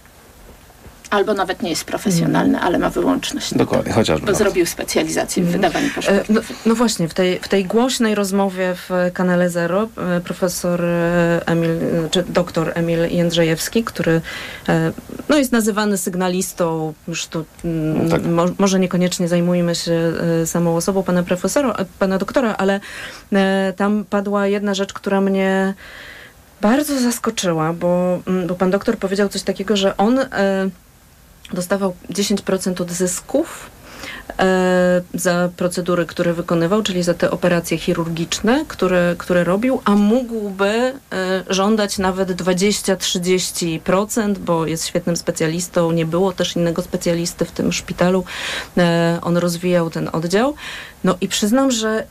Albo nawet nie jest profesjonalny, mm. ale ma wyłączność. Dokładnie, chociażby. Bo zrobił specjalizację mm. w wydawaniu paszportów. No, no właśnie, w tej, w tej głośnej rozmowie w kanale Zero profesor Emil, czy doktor Emil Jędrzejewski, który no, jest nazywany sygnalistą, już tu no tak. mo, może niekoniecznie zajmujmy się samą osobą pana profesora, pana doktora, ale tam padła jedna rzecz, która mnie bardzo zaskoczyła, bo, bo pan doktor powiedział coś takiego, że on dostawał dziesięć procent od zysków e, za procedury, które wykonywał, czyli za te operacje chirurgiczne, które, które robił, a mógłby e, żądać nawet dwadzieścia do trzydziestu procent, bo jest świetnym specjalistą, nie było też innego specjalisty w tym szpitalu. E, on rozwijał ten oddział. No i przyznam, że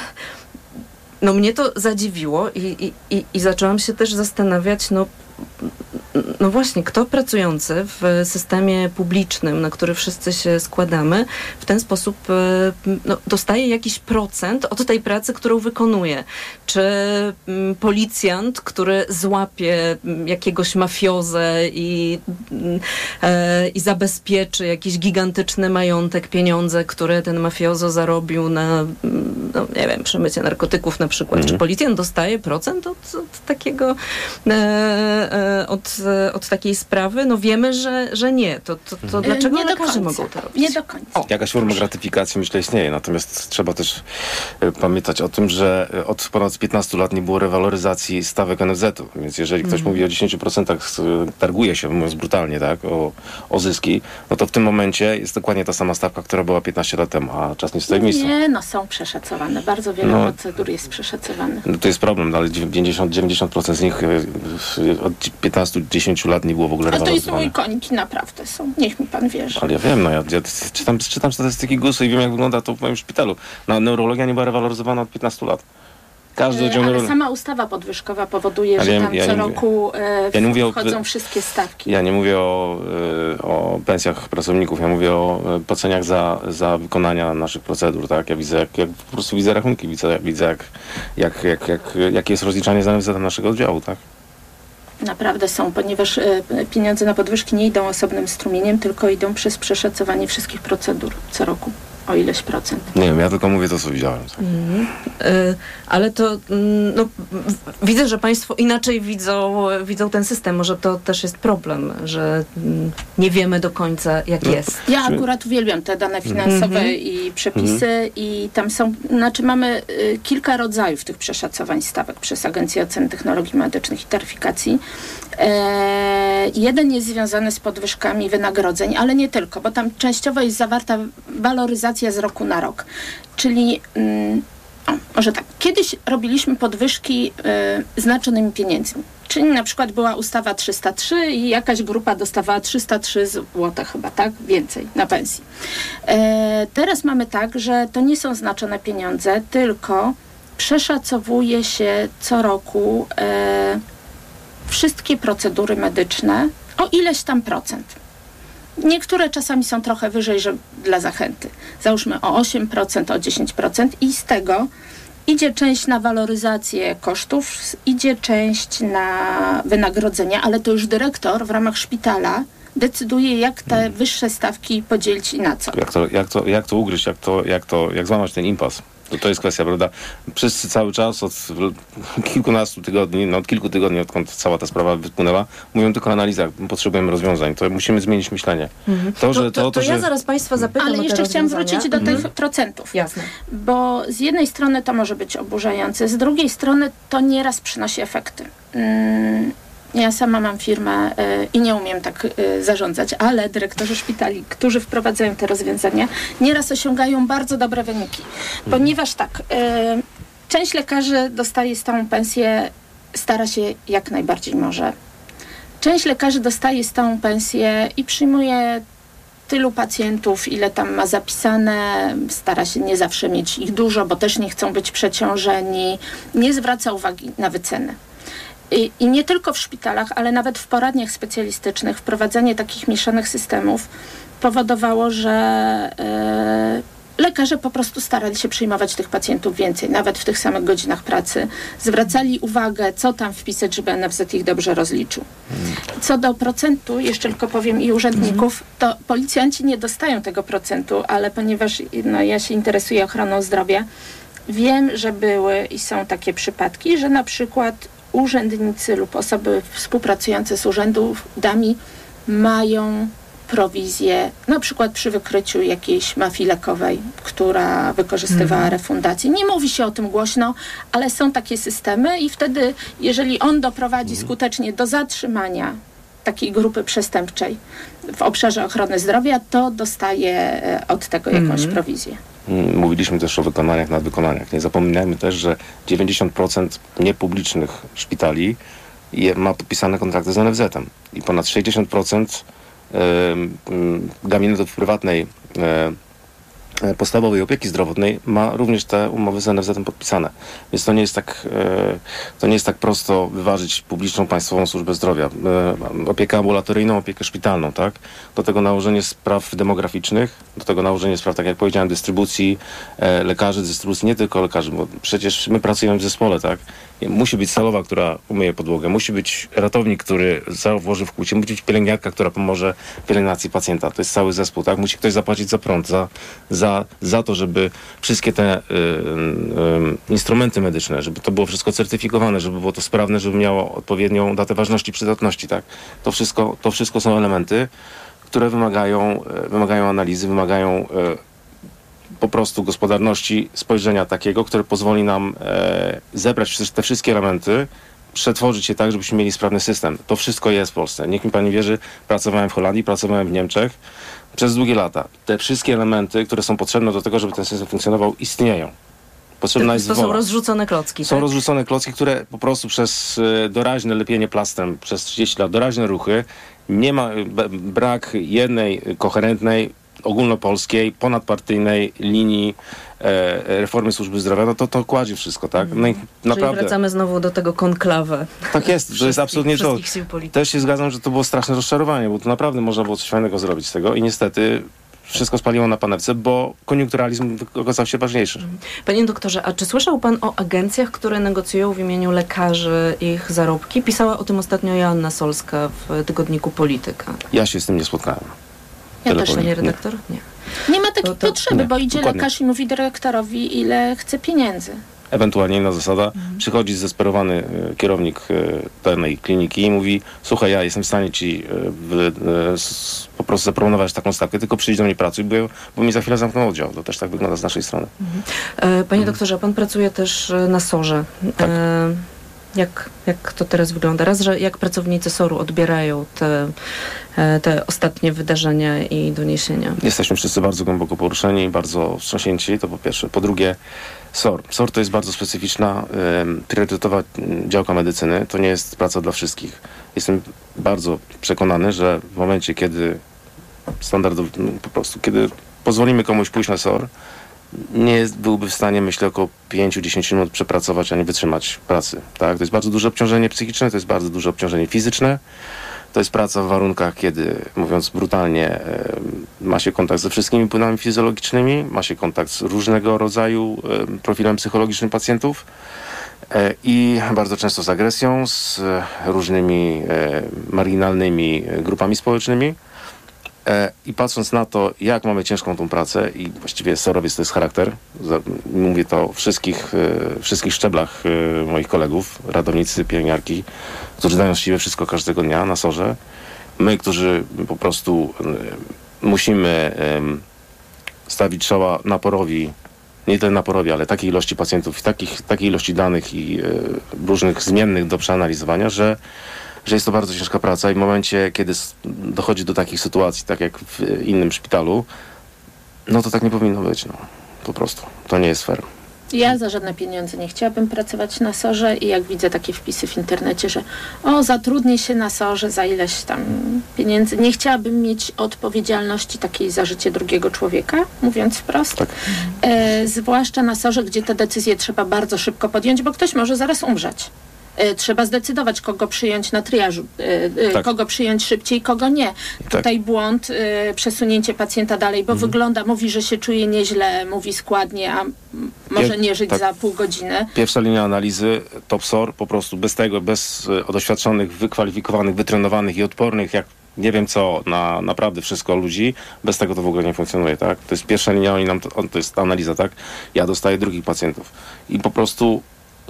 no mnie to zadziwiło i, i, i, i zaczęłam się też zastanawiać, no No właśnie, kto pracujący w systemie publicznym, na który wszyscy się składamy, w ten sposób no, dostaje jakiś procent od tej pracy, którą wykonuje. Czy m, policjant, który złapie jakiegoś mafiozę i, e, i zabezpieczy jakiś gigantyczny majątek, pieniądze, które ten mafiozo zarobił na, no, nie wiem, przemycie narkotyków na przykład. Mhm. Czy policjant dostaje procent od, od takiego e, e, od od takiej sprawy? No wiemy, że, że nie. To, to, to dlaczego nie lekarze mogą to robić? Nie do końca. O, Jakaś forma gratyfikacji myślę istnieje, natomiast trzeba też y, pamiętać o tym, że od ponad piętnastu lat nie było rewaloryzacji stawek N F Z-u, więc jeżeli ktoś mm. mówi o dziesięciu procentach, targuje się, mówiąc brutalnie, tak, o, o zyski, no to w tym momencie jest dokładnie ta sama stawka, która była piętnaście lat temu, a czas nie stoi w miejscu. Nie, no są przeszacowane. Bardzo wiele no, procedur jest przeszacowanych. No to jest problem, no, ale dziewięćdziesiąt do dziewięćdziesięciu procent z nich y, y, od piętnastu do dziesięciu lat nie było w ogóle rewaloryzowane. Ale to jest mój koniki, naprawdę są. Niech mi pan wierzy. Ale ja wiem, no ja, ja czytam, czytam statystyki gusu i wiem, jak wygląda to w moim szpitalu. No, neurologia nie była rewaloryzowana od piętnastu lat. Każdy e, ale sama ustawa podwyżkowa powoduje, ale że tam ja, ja co roku e, ja w, wchodzą o, wszystkie stawki. Ja nie mówię o, o pensjach pracowników, ja mówię o płaceniach za, za wykonania naszych procedur, tak? Ja widzę, jak, jak po prostu widzę rachunki, widzę, widzę jak, jak, jak, jak, jakie jest rozliczanie za N F Z naszego oddziału, tak? Naprawdę są, ponieważ y, pieniądze na podwyżki nie idą osobnym strumieniem, tylko idą przez przeszacowanie wszystkich procedur co roku o ileś procent. Nie wiem, ja tylko mówię to, co widziałem. Tak. Mm, y, ale to mm, no, w, widzę, że państwo inaczej widzą, widzą ten system. Może to też jest problem, że mm, nie wiemy do końca, jak no. jest. Ja akurat uwielbiam te dane finansowe mm-hmm. i przepisy mm-hmm. i tam są, znaczy mamy y, kilka rodzajów tych przeszacowań stawek przez Agencję Oceny Technologii Medycznych i Taryfikacji. E, jeden jest związany z podwyżkami wynagrodzeń, ale nie tylko, bo tam częściowo jest zawarta waloryzacja z roku na rok. Czyli, mm, o, może tak, kiedyś robiliśmy podwyżki y, znaczonymi pieniędzmi. Czyli na przykład była ustawa trzysta trzy i jakaś grupa dostawała trzysta trzy złote chyba, tak? Więcej na pensji. E, teraz mamy tak, że to nie są znaczone pieniądze, tylko przeszacowuje się co roku e, wszystkie procedury medyczne o ileś tam procent. Niektóre czasami są trochę wyżej, że dla zachęty. Załóżmy o osiem procent, o dziesięć procent i z tego idzie część na waloryzację kosztów, idzie część na wynagrodzenia, ale to już dyrektor w ramach szpitala decyduje, jak te wyższe stawki podzielić i na co. Jak to, jak to, jak to ugryźć, jak to, jak to, jak złamać ten impas. To, to jest kwestia, prawda? Wszyscy cały czas od kilkunastu tygodni, no od kilku tygodni, odkąd cała ta sprawa wypłynęła, mówią tylko o analizach. Potrzebujemy rozwiązań. To musimy zmienić myślenie. Mhm. To, że, to, to, to, to, to ja że... zaraz państwa zapytam. Ale jeszcze chciałam wrócić do mhm. tych procentów. Jasne. Bo z jednej strony to może być oburzające, z drugiej strony to nieraz przynosi efekty. Hmm. Ja sama mam firmę y, i nie umiem tak y, zarządzać, ale dyrektorzy szpitali, którzy wprowadzają te rozwiązania, nieraz osiągają bardzo dobre wyniki. Ponieważ tak, y, część lekarzy dostaje stałą pensję, stara się jak najbardziej może. Część lekarzy dostaje stałą pensję i przyjmuje tylu pacjentów, ile tam ma zapisane, stara się nie zawsze mieć ich dużo, bo też nie chcą być przeciążeni, nie zwraca uwagi na wyceny. I, I nie tylko w szpitalach, ale nawet w poradniach specjalistycznych wprowadzenie takich mieszanych systemów powodowało, że e, lekarze po prostu starali się przyjmować tych pacjentów więcej, nawet w tych samych godzinach pracy. Zwracali uwagę, co tam wpisać, żeby N F Z ich dobrze rozliczył. Co do procentu, jeszcze tylko powiem, i urzędników, to policjanci nie dostają tego procentu, ale ponieważ no, ja się interesuję ochroną zdrowia, wiem, że były i są takie przypadki, że na przykład urzędnicy lub osoby współpracujące z urzędami mają prowizję, na przykład przy wykryciu jakiejś mafii lekowej, która wykorzystywała mhm. refundację. Nie mówi się o tym głośno, ale są takie systemy i wtedy, jeżeli on doprowadzi mhm. skutecznie do zatrzymania takiej grupy przestępczej w obszarze ochrony zdrowia, to dostaje od tego jakąś mhm. prowizję. Mówiliśmy też o wykonaniach, nadwykonaniach. Nie zapominajmy też, że dziewięćdziesiąt procent niepublicznych szpitali je, ma podpisane kontrakty z N F Z-em i ponad sześćdziesiąt procent y, y, gabinetów prywatnej y, podstawowej opieki zdrowotnej ma również te umowy z N F Z-em podpisane. Więc to nie jest tak, to nie jest tak prosto wyważyć publiczną państwową służbę zdrowia. Opiekę ambulatoryjną, opiekę szpitalną, tak? Do tego nałożenie spraw demograficznych, do tego nałożenie spraw, tak jak powiedziałem, dystrybucji lekarzy, dystrybucji nie tylko lekarzy, bo przecież my pracujemy w zespole, tak? Musi być salowa, która umyje podłogę, musi być ratownik, który włoży w kłucie, musi być pielęgniarka, która pomoże w pielęgnacji pacjenta. To jest cały zespół, tak? Musi ktoś zapłacić za prąd, za, za, za to, żeby wszystkie te y, y, instrumenty medyczne, żeby to było wszystko certyfikowane, żeby było to sprawne, żeby miało odpowiednią datę ważności, przydatności, tak? To wszystko, to wszystko są elementy, które wymagają, wymagają analizy, wymagają y, po prostu gospodarności, spojrzenia takiego, które pozwoli nam e, zebrać te wszystkie elementy, przetworzyć je tak, żebyśmy mieli sprawny system. To wszystko jest w Polsce. Niech mi pani wierzy, pracowałem w Holandii, pracowałem w Niemczech przez długie lata. Te wszystkie elementy, które są potrzebne do tego, żeby ten system funkcjonował, istnieją. Potrzebna jest to wola. Są rozrzucone klocki, Są tak? rozrzucone klocki, które po prostu przez y, doraźne lepienie plastrem, przez trzydzieści lat, doraźne ruchy, nie ma b- brak jednej koherentnej, ogólnopolskiej, ponadpartyjnej linii e, reformy służby zdrowia, no to to kładzie wszystko, tak? No i Czyli naprawdę, wracamy znowu do tego konklawę. Tak jest, to jest absolutnie to. Sił politycznych. Też się zgadzam, że to było straszne rozczarowanie, bo to naprawdę można było coś fajnego zrobić z tego i niestety wszystko spaliło na panewce, bo koniunkturalizm okazał się ważniejszy. Panie doktorze, a czy słyszał pan o agencjach, które negocjują w imieniu lekarzy ich zarobki? Pisała o tym ostatnio Joanna Solska w tygodniku Polityka. Ja się z tym nie spotkałem. Ja też, panie redaktor? Nie. Nie ma takiej To- to- potrzeby, nie, bo idzie dokładnie. lekarz i mówi dyrektorowi, ile chce pieniędzy. Ewentualnie inna zasada, Mhm. przychodzi zdesperowany e, kierownik e, danej kliniki i mówi: słuchaj, ja jestem w stanie ci e, w, e, s, po prostu zaproponować taką stawkę, tylko przyjdź do mnie pracuj, bo, bo mi za chwilę zamkną oddział. To też tak wygląda z naszej strony. E, Panie doktorze, pan pracuje też e, na sorze. Tak. E, jak, jak to teraz wygląda? Raz, że jak pracownicy soru odbierają te, e, te ostatnie wydarzenia i doniesienia? Jesteśmy wszyscy bardzo głęboko poruszeni i bardzo wstrząśnięci, to po pierwsze. Po drugie, S O R. S O R to jest bardzo specyficzna, ym, priorytetowa ym, działka medycyny. To nie jest praca dla wszystkich. Jestem bardzo przekonany, że w momencie, kiedy standardowo, no, po prostu, kiedy pozwolimy komuś pójść na S O R, nie jest, byłby w stanie, myślę, około pięć do dziesięciu minut przepracować, a nie wytrzymać pracy. Tak? To jest bardzo duże obciążenie psychiczne, to jest bardzo duże obciążenie fizyczne. To jest praca w warunkach, kiedy, mówiąc brutalnie, e, ma się kontakt ze wszystkimi płynami fizjologicznymi, ma się kontakt z różnego rodzaju e, profilem psychologicznym pacjentów e, i bardzo często z agresją, z e, różnymi e, marginalnymi e, grupami społecznymi. E, I patrząc na to, jak mamy ciężką tą pracę i właściwie sorowiec to jest charakter, za, mówię to o wszystkich, e, wszystkich szczeblach e, moich kolegów, ratownicy, pielęgniarki, którzy dają z siebie wszystko każdego dnia na sorze. My, którzy po prostu e, musimy e, stawić czoła naporowi, nie tyle naporowi, ale takiej ilości pacjentów, takich, takiej ilości danych i e, różnych zmiennych do przeanalizowania, że że jest to bardzo ciężka praca i w momencie, kiedy s- dochodzi do takich sytuacji, tak jak w innym szpitalu, no to tak nie powinno być, no. Po prostu. To nie jest fair. Ja za żadne pieniądze nie chciałabym pracować na sorze i jak widzę takie wpisy w internecie, że o, zatrudnię się na sorze za ileś tam pieniędzy, nie chciałabym mieć odpowiedzialności takiej za życie drugiego człowieka, mówiąc wprost. Tak. E, zwłaszcza na sorze, gdzie te decyzje trzeba bardzo szybko podjąć, bo ktoś może zaraz umrzeć. E, Trzeba zdecydować, kogo przyjąć na triażu, e, e, Tak. kogo przyjąć szybciej, kogo nie. Tutaj błąd, e, przesunięcie pacjenta dalej, bo wygląda, mówi, że się czuje nieźle, mówi składnie, a m- może Pier- nie żyć tak. za pół godziny. Pierwsza linia analizy, top S O R, po prostu bez tego, bez e, doświadczonych, wykwalifikowanych, wytrenowanych i odpornych, jak nie wiem co, na naprawdę wszystko ludzi, bez tego to w ogóle nie funkcjonuje, tak? To jest pierwsza linia, oni nam to, on, to jest analiza, tak? Ja dostaję drugich pacjentów i po prostu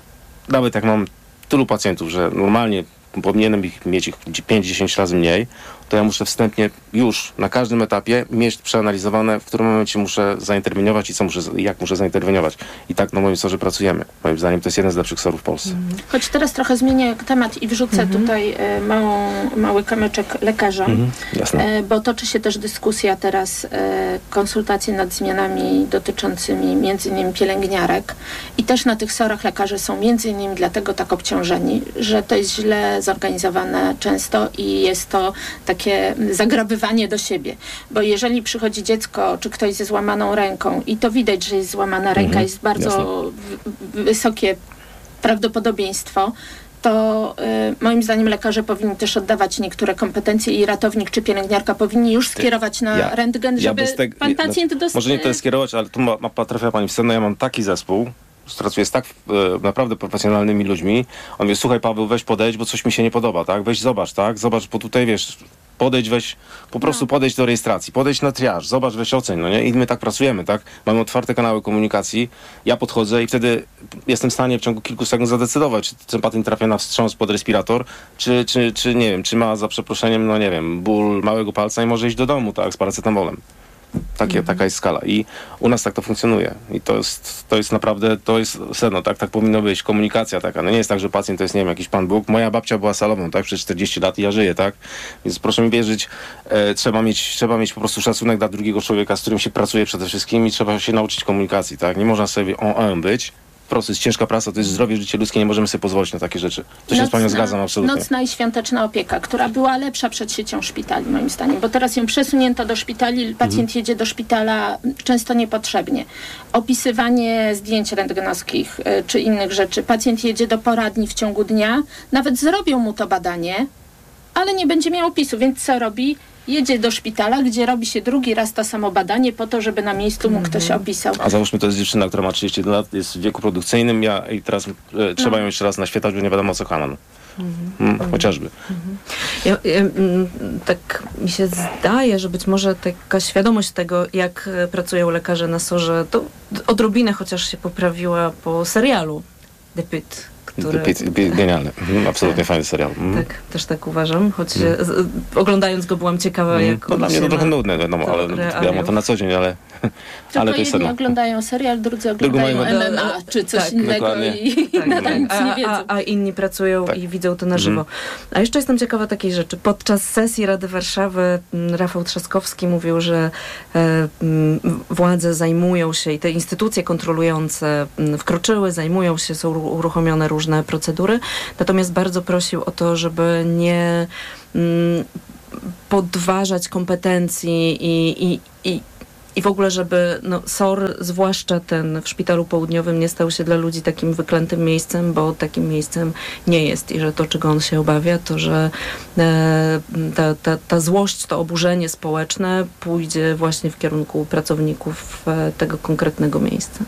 nawet jak mam tylu pacjentów, że normalnie powinienem ich mieć ich pięć do dziesięciu razy mniej, to ja muszę wstępnie już na każdym etapie mieć przeanalizowane, w którym momencie muszę zainterweniować i co muszę, jak muszę zainterweniować. I tak na moim sorze pracujemy. Moim zdaniem to jest jeden z lepszych sorów w Polsce. Choć teraz trochę zmienię temat i wrzucę Mhm. tutaj e, małą, mały kamyczek lekarzom, Mhm, jasne. e, bo toczy się też dyskusja teraz, e, konsultacje nad zmianami dotyczącymi między innymi pielęgniarek i też na tych sorach lekarze są między innymi dlatego tak obciążeni, że to jest źle zorganizowane często i jest to takie zagrabywanie do siebie, bo jeżeli przychodzi dziecko czy ktoś ze złamaną ręką i to widać, że jest złamana ręka, Mhm, jest bardzo w, w, wysokie prawdopodobieństwo, to y, moim zdaniem lekarze powinni też oddawać niektóre kompetencje i ratownik czy pielęgniarka powinni już skierować na Ja- rentgen, ja żeby bez tego- pan nie, pacjent no, dostał... Może nie to jest skierować, ale tu ma, ma, trafia pani w scenie. Ja mam taki zespół, pracuję z tak e, naprawdę profesjonalnymi ludźmi. On mówi: słuchaj Paweł, weź podejdź, bo coś mi się nie podoba, tak? Weź zobacz, tak? Zobacz, bo tutaj wiesz, podejdź, weź, po prostu podejdź do rejestracji, podejdź na triaż, zobacz, weź oceń, no nie? I my tak pracujemy, tak? Mamy otwarte kanały komunikacji, ja podchodzę i wtedy jestem w stanie w ciągu kilku sekund zadecydować, czy ten pacjent trafia na wstrząs pod respirator, czy, czy, czy nie wiem, czy ma za przeproszeniem, no nie wiem, ból małego palca i może iść do domu, tak? Z paracetamolem. Takie, Taka jest skala i u nas tak to funkcjonuje i to jest, to jest naprawdę, to jest sedno, tak, tak powinno być, komunikacja taka, no nie jest tak, że pacjent to jest, nie wiem, jakiś Pan Bóg, moja babcia była salową, tak, przez czterdzieści lat i ja żyję, tak, więc proszę mi wierzyć, e, trzeba mieć, trzeba mieć po prostu szacunek dla drugiego człowieka, z którym się pracuje przede wszystkim i trzeba się nauczyć komunikacji, tak, nie można sobie on, on być, proces, ciężka praca, to jest zdrowie, życie ludzkie, nie możemy sobie pozwolić na takie rzeczy. To się z panią zgadzam absolutnie. Nocna i świąteczna opieka, która była lepsza przed siecią szpitali, moim zdaniem, bo teraz ją przesunięto do szpitali, pacjent Mhm. jedzie do szpitala często niepotrzebnie. Opisywanie zdjęć rentgenowskich y, czy innych rzeczy. Pacjent jedzie do poradni w ciągu dnia, nawet zrobią mu to badanie, ale nie będzie miał opisu, więc co robi? jedzie do szpitala, gdzie robi się drugi raz to samo badanie po to, żeby na miejscu mu ktoś opisał. A załóżmy, to jest dziewczyna, która ma trzydzieści jeden lat, jest w wieku produkcyjnym ja, i teraz e, trzeba No. ją jeszcze raz naświetlać, bo nie wiadomo co Hanan. Mhm. Mm, chociażby. Ja, ja, mm, tak mi się zdaje, że być może taka świadomość tego, jak e, pracują lekarze na sorze, to odrobinę chociaż się poprawiła po serialu The Pit, który... Pit, Pit, genialny. Mhm, absolutnie fajny serial. Mhm. Tak, też tak uważam, choć mm. z, oglądając go byłam ciekawa, Mhm. jak No, on dla mnie się to trochę na- nudne, wiadomo, to ale realiów. ja mam to na co dzień, ale, Tylko ale to jest jedni sedno. oglądają serial, drudzy oglądają mają- M M A czy coś Tak, innego dokładnie. i Tak, nadal tak. nic nie A, wiedzą. a, a inni pracują i widzą to na żywo. A jeszcze jestem ciekawa takiej rzeczy. Podczas sesji Rady Warszawy m, Rafał Trzaskowski mówił, że e, m, władze zajmują się i te instytucje kontrolujące m, wkroczyły, zajmują się, są ru- uruchomione różne procedury. Natomiast bardzo prosił o to, żeby nie m, podważać kompetencji i, i, i I w ogóle, żeby no, S O R, zwłaszcza ten w Szpitalu Południowym, nie stał się dla ludzi takim wyklętym miejscem, bo takim miejscem nie jest. I że to, czego on się obawia, to że e, ta, ta, ta złość, to oburzenie społeczne pójdzie właśnie w kierunku pracowników e, tego konkretnego miejsca.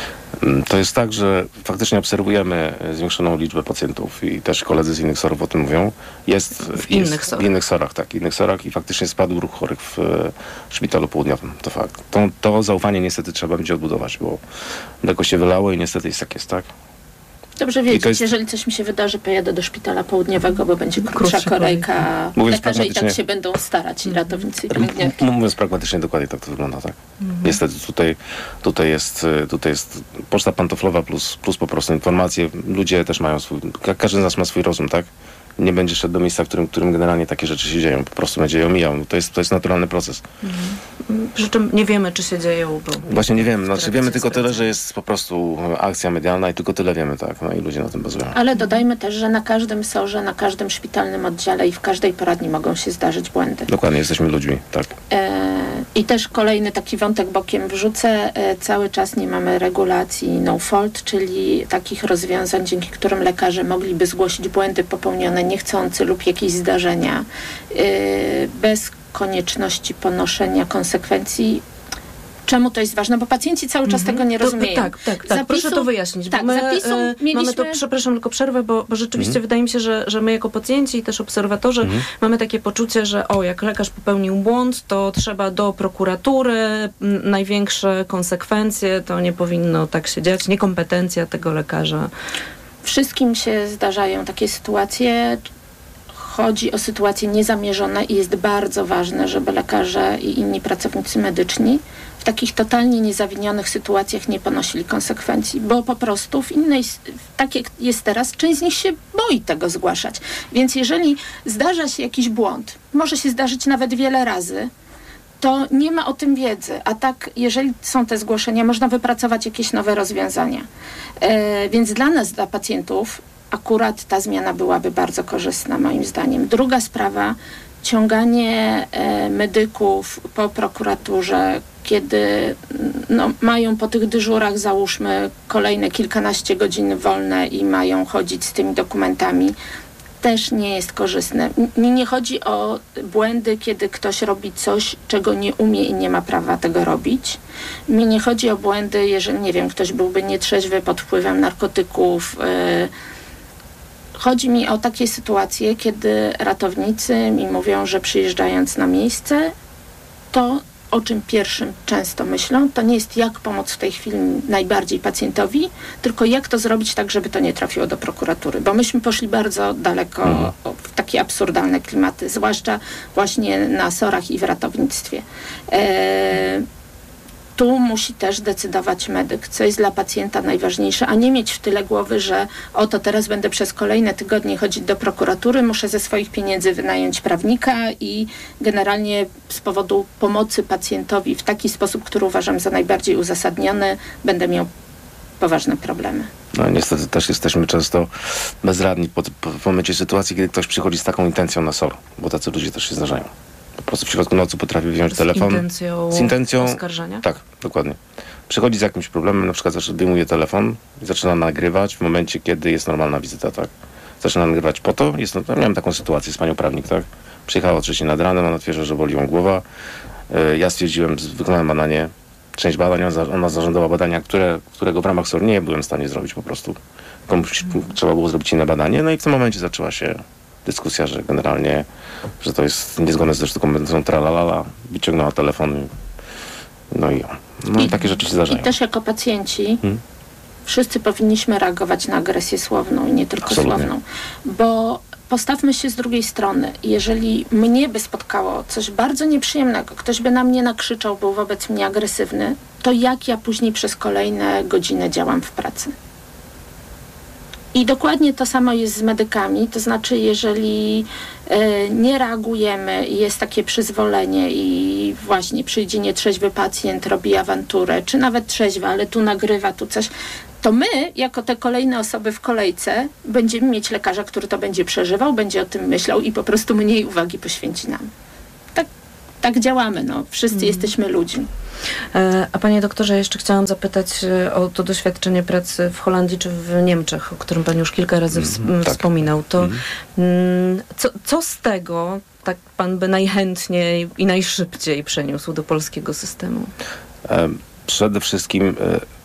To jest tak, że faktycznie obserwujemy zwiększoną liczbę pacjentów i też koledzy z innych sorów o tym mówią. Jest W jest, innych sorach. W innych sorach, tak. W innych sorach i faktycznie spadł ruch chorych w e, Szpitalu Południowym. To fakt. To, to zaufanie niestety trzeba będzie odbudować, bo mleko się wylało i niestety jest jak jest, tak? Dobrze I wiedzieć, to jest- jeżeli coś mi się wydarzy, pojadę do Szpitala Południowego, bo będzie krótsza Krótsza kolejka. Mówiąc Lekarze i tak pragmatycznie- się będą starać, i ratownicy, i pielęgniarki. M- Mówiąc pragmatycznie, dokładnie tak to wygląda, tak? Niestety tutaj, tutaj, jest, y, tutaj jest poczta pantoflowa plus, plus po prostu informacje. Ludzie też mają swój, ka- każdy z nas ma swój rozum, tak? Nie będzie szedł do miejsca, w którym, w którym generalnie takie rzeczy się dzieją. Po prostu będzie je omijał. To jest, to jest naturalny proces. Przy czym nie wiemy, czy się dzieją. Bo Właśnie nie wiemy. w Znaczy trakcie wiemy tylko tyle, sprawdzania. że jest po prostu akcja medialna i tylko tyle wiemy, tak? No i ludzie na tym bazują. Ale dodajmy też, że na każdym sorze, na każdym szpitalnym oddziale i w każdej poradni mogą się zdarzyć błędy. Dokładnie, jesteśmy ludźmi, tak. E, I też kolejny taki wątek bokiem wrzucę. E, cały czas nie mamy regulacji no fault, czyli takich rozwiązań, dzięki którym lekarze mogliby zgłosić błędy popełnione niechcący lub jakieś zdarzenia e, bez konieczności ponoszenia konsekwencji. Czemu to jest ważne? Bo pacjenci cały czas tego nie To- rozumieją. Tak, tak, tak. Proszę to wyjaśnić. Tak, bo my, zapisu e, mieliśmy... Mamy to, przepraszam, tylko przerwę, bo, bo rzeczywiście Mhm. wydaje mi się, że, że my jako pacjenci i też obserwatorzy Mhm. mamy takie poczucie, że o, jak lekarz popełnił błąd, to trzeba do prokuratury, m, największe konsekwencje, to nie powinno tak się dziać, niekompetencja tego lekarza. Wszystkim się zdarzają takie sytuacje. Chodzi o sytuacje niezamierzone i jest bardzo ważne, żeby lekarze i inni pracownicy medyczni w takich totalnie niezawinionych sytuacjach nie ponosili konsekwencji, bo po prostu w innej, tak jak jest teraz, część z nich się boi tego zgłaszać. Więc jeżeli zdarza się jakiś błąd, może się zdarzyć nawet wiele razy, to nie ma o tym wiedzy, a tak, jeżeli są te zgłoszenia, można wypracować jakieś nowe rozwiązania. E, więc dla nas, dla pacjentów, akurat ta zmiana byłaby bardzo korzystna, moim zdaniem. Druga sprawa, ciąganie e, medyków po prokuraturze, kiedy no, mają po tych dyżurach, załóżmy, kolejne kilkanaście godzin wolne i mają chodzić z tymi dokumentami, też nie jest korzystne. Nie, nie chodzi o błędy, kiedy ktoś robi coś, czego nie umie i nie ma prawa tego robić. Mi nie chodzi o błędy, jeżeli, nie wiem, ktoś byłby nietrzeźwy pod wpływem narkotyków. Yy. Chodzi mi o takie sytuacje, kiedy ratownicy mi mówią, że przyjeżdżając na miejsce, to o czym pierwszym często myślą, to nie jest jak pomóc w tej chwili najbardziej pacjentowi, tylko jak to zrobić tak, żeby to nie trafiło do prokuratury. Bo myśmy poszli bardzo daleko Mhm. w takie absurdalne klimaty, zwłaszcza właśnie na sorach i w ratownictwie. E, tu musi też decydować medyk, co jest dla pacjenta najważniejsze, a nie mieć w tyle głowy, że oto teraz będę przez kolejne tygodnie chodzić do prokuratury, muszę ze swoich pieniędzy wynająć prawnika i generalnie z powodu pomocy pacjentowi w taki sposób, który uważam za najbardziej uzasadniony, będę miał poważne problemy. No niestety też jesteśmy często bezradni po, po, w momencie sytuacji, kiedy ktoś przychodzi z taką intencją na S O R, bo tacy ludzie też się zdarzają. Po prostu w środku nocy potrafi wziąć Z telefon. intencją z intencją oskarżenia? Tak, dokładnie. Przychodzi z jakimś problemem, na przykład wyjmuje telefon i zaczyna nagrywać w momencie, kiedy jest normalna wizyta, tak? Zaczyna nagrywać po to, jest, no, miałem taką sytuację z panią prawnik, tak? Przyjechała o trzeciej nad ranem, ona twierdzi, że boli ją głowa. Ja stwierdziłem, wykonałem badanie, część badań, ona zażądała badania, które, którego w ramach S O R nie byłem w stanie zrobić po prostu. Komuś trzeba było zrobić inne badanie, no i w tym momencie zaczęła się dyskusja, że generalnie, że to jest niezgodne z dokumentacją, tralalala, wyciągnęła telefon, no i, no i takie rzeczy się zdarzają. I też jako pacjenci hmm? wszyscy powinniśmy reagować na agresję słowną i nie tylko Absolutnie. słowną, bo postawmy się z drugiej strony. Jeżeli mnie by spotkało coś bardzo nieprzyjemnego, ktoś by na mnie nakrzyczał, był wobec mnie agresywny, to jak ja później przez kolejne godziny działam w pracy? I dokładnie to samo jest z medykami, to znaczy jeżeli y, nie reagujemy i jest takie przyzwolenie i właśnie przyjdzie nietrzeźwy pacjent, robi awanturę, czy nawet trzeźwy, ale tu nagrywa, tu coś, to my, jako te kolejne osoby w kolejce, będziemy mieć lekarza, który to będzie przeżywał, będzie o tym myślał i po prostu mniej uwagi poświęci nam. Tak, tak działamy, no. Wszyscy mm. jesteśmy ludźmi. A panie doktorze, jeszcze chciałam zapytać o to doświadczenie pracy w Holandii czy w Niemczech, o którym pan już kilka razy mm, tak. wspominał. To mm. co, co z tego tak pan by najchętniej i najszybciej przeniósł do polskiego systemu? E, przede wszystkim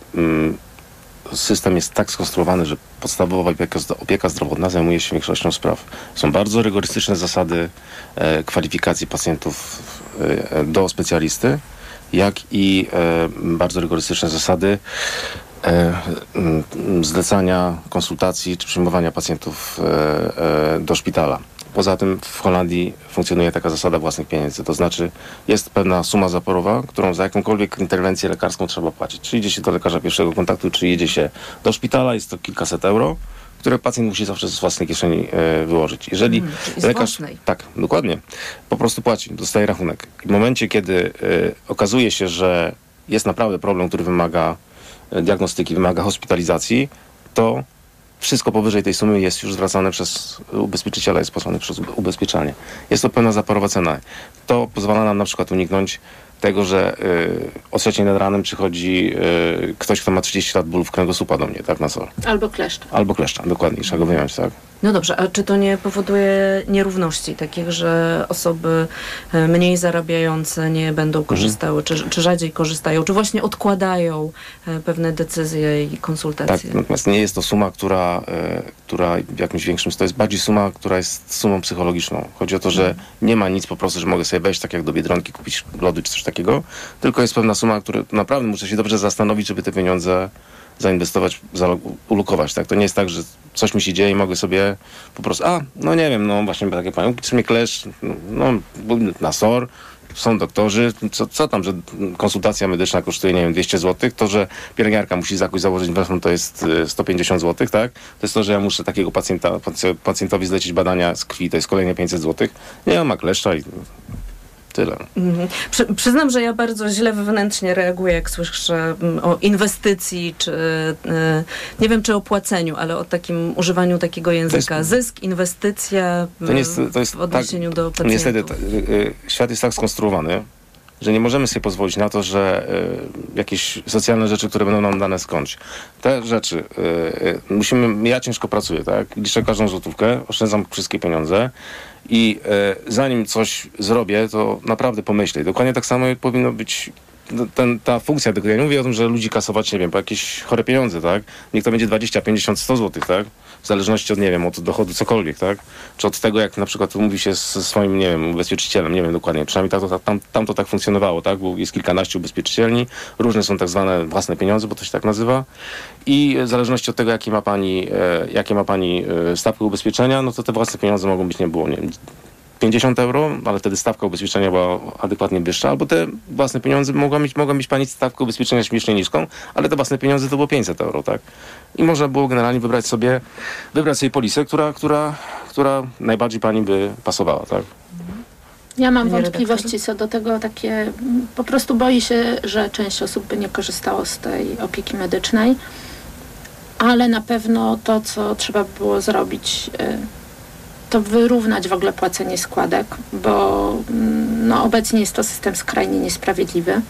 e, system jest tak skonstruowany, że podstawowa opieka, opieka zdrowotna zajmuje się większością spraw. Są bardzo rygorystyczne zasady e, kwalifikacji pacjentów e, do specjalisty, jak i e, bardzo rygorystyczne zasady e, zlecania konsultacji czy przyjmowania pacjentów e, e, do szpitala. Poza tym w Holandii funkcjonuje taka zasada własnych pieniędzy, to znaczy jest pewna suma zaporowa, którą za jakąkolwiek interwencję lekarską trzeba płacić. Czy idzie się do lekarza pierwszego kontaktu, czy jedzie się do szpitala, jest to kilkaset euro, które pacjent musi zawsze z własnej kieszeni e, wyłożyć. Jeżeli hmm, lekarz... Tak, dokładnie. Po prostu płaci, dostaje rachunek. I w momencie, kiedy e, okazuje się, że jest naprawdę problem, który wymaga e, diagnostyki, wymaga hospitalizacji, to wszystko powyżej tej sumy jest już zwracane przez ubezpieczyciela, jest płacone przez ubezpieczalnię. Jest to pewna zaporowa cena. To pozwala nam na przykład uniknąć tego, że y, o trzeciej nad ranem przychodzi y, ktoś, kto ma trzydzieści lat bólów kręgosłupa do mnie, tak, na S O R. Albo kleszcza. Albo kleszcza, dokładnie, trzeba go wyjąć, tak. No dobrze, a czy to nie powoduje nierówności, takich, że osoby mniej zarabiające nie będą korzystały, mhm. czy, czy rzadziej korzystają, czy właśnie odkładają pewne decyzje i konsultacje? Tak, natomiast nie jest to suma, która, e, która w jakimś większym, to jest bardziej suma, która jest sumą psychologiczną. Chodzi o to, że mhm. nie ma nic po prostu, że mogę sobie wejść tak jak do Biedronki, kupić lody czy coś takiego, tylko jest pewna suma, która naprawdę muszę się dobrze zastanowić, żeby te pieniądze zainwestować, ulokować, tak? To nie jest tak, że coś mi się dzieje i mogę sobie po prostu, a, no nie wiem, no właśnie takie panią, czy mnie klesz, no na S O R, są doktorzy, co, co tam, że konsultacja medyczna kosztuje, nie wiem, dwieście złotych, to, że pielęgniarka musi za jakoś założyć welfon, to jest sto pięćdziesiąt złotych, tak? To jest to, że ja muszę takiego pacjenta, pacjentowi zlecić badania z krwi, to jest kolejne pięćset złotych. Nie, on ma kleszcza i tyle. Mhm. Przy, przyznam, że ja bardzo źle wewnętrznie reaguję, jak słyszę o inwestycji, czy nie wiem, czy o płaceniu, ale o takim używaniu takiego języka. Jest, Zysk, inwestycja to jest, to jest w odniesieniu tak, do pacjentów. Niestety, t, y, świat jest tak skonstruowany, że nie możemy sobie pozwolić na to, że y, jakieś socjalne rzeczy, które będą nam dane skądś. Te rzeczy y, y, musimy, ja ciężko pracuję, tak? Liczę każdą złotówkę, oszczędzam wszystkie pieniądze i y, zanim coś zrobię, to naprawdę pomyślę. Dokładnie tak samo powinno być ten, ta funkcja, ja nie mówię o tym, że ludzi kasować, nie wiem, po jakieś chore pieniądze, tak? Niech to będzie dwadzieścia, pięćdziesiąt, sto złotych, tak? W zależności od, nie wiem, od dochodu cokolwiek, tak? Czy od tego, jak na przykład mówi się ze swoim, nie wiem, ubezpieczycielem, nie wiem dokładnie, przynajmniej tak to, tam, tam to tak funkcjonowało, tak? Bo jest kilkanaście ubezpieczycielni, różne są tak zwane własne pieniądze, bo to się tak nazywa i w zależności od tego, jakie ma pani, e, jakie ma pani e, stawkę ubezpieczenia, no to te własne pieniądze mogą być, nie było, nie wiem, pięćdziesiąt euro, ale wtedy stawka ubezpieczenia była adekwatnie wyższa, albo te własne pieniądze mogła mieć, mogła mieć pani stawkę ubezpieczenia śmiesznie niską, ale te własne pieniądze to było pięćset euro, tak? I można było generalnie wybrać sobie, wybrać sobie polisę, która, która, która najbardziej pani by pasowała, tak? Ja mam wątpliwości co do tego, takie, po prostu boję się, że część osób by nie korzystało z tej opieki medycznej, ale na pewno to, co trzeba było zrobić, to wyrównać w ogóle płacenie składek, bo no, obecnie jest to system skrajnie niesprawiedliwy.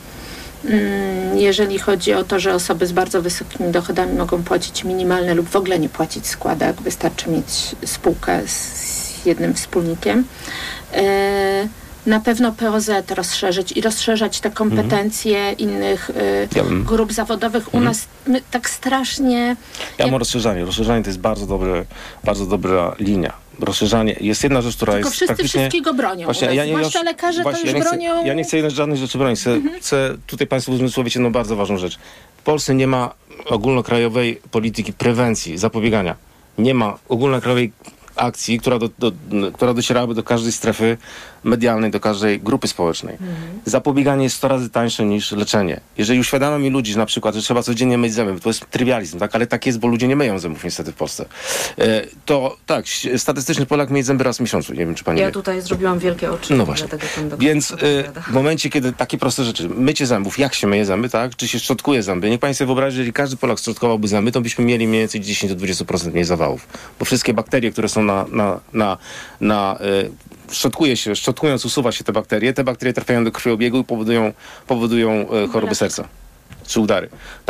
Jeżeli chodzi o to, że osoby z bardzo wysokimi dochodami mogą płacić minimalne lub w ogóle nie płacić składek, wystarczy mieć spółkę z jest jednym wspólnikiem. E, na pewno P O Z rozszerzyć i rozszerzać te kompetencje mhm. innych y, ja bym... grup zawodowych. Mhm. U nas my tak strasznie... Ja mam rozszerzanie. Rozszerzanie to jest bardzo, dobre, bardzo dobra linia. Rozszerzanie jest jedna rzecz, która Tylko jest wszyscy praktycznie... wszystkiego bronią. Właśnie, ja nie, Zwłaszcza lekarze właśnie, to już ja nie chcę, bronią... Ja nie chcę żadnej rzeczy bronić. Chcę, mhm. chcę tutaj Państwu uzmysłowić jedną bardzo ważną rzecz. W Polsce nie ma ogólnokrajowej polityki prewencji, zapobiegania. Nie ma ogólnokrajowej akcji, która, do, do, która docierałaby do każdej strefy medialnej, do każdej grupy społecznej. Mhm. Zapobieganie jest sto razy tańsze niż leczenie. Jeżeli uświadamiamy ludzi, że na przykład, że trzeba codziennie myć zęby, to jest trywializm, tak? Ale tak jest, bo ludzie nie myją zębów niestety w Polsce. E, to tak, statystyczny Polak myje zęby raz w miesiącu. Nie wiem, czy pani Ja wie. tutaj zrobiłam wielkie oczy. No właśnie. Więc e, w momencie, kiedy takie proste rzeczy, mycie zębów, jak się myje zęby, tak? Czy się szczotkuje zęby? Niech pani sobie wyobrazi, jeżeli każdy Polak szczotkowałby zęby, to byśmy mieli mniej więcej dziesięć do dwudziestu procent mniej zawałów. Bo wszystkie bakterie, które są na, na, na, na e, szczotkuje się, szczotkując usuwa się te bakterie, te bakterie trafiają do krwiobiegu i powodują, powodują e, choroby serca czy udary.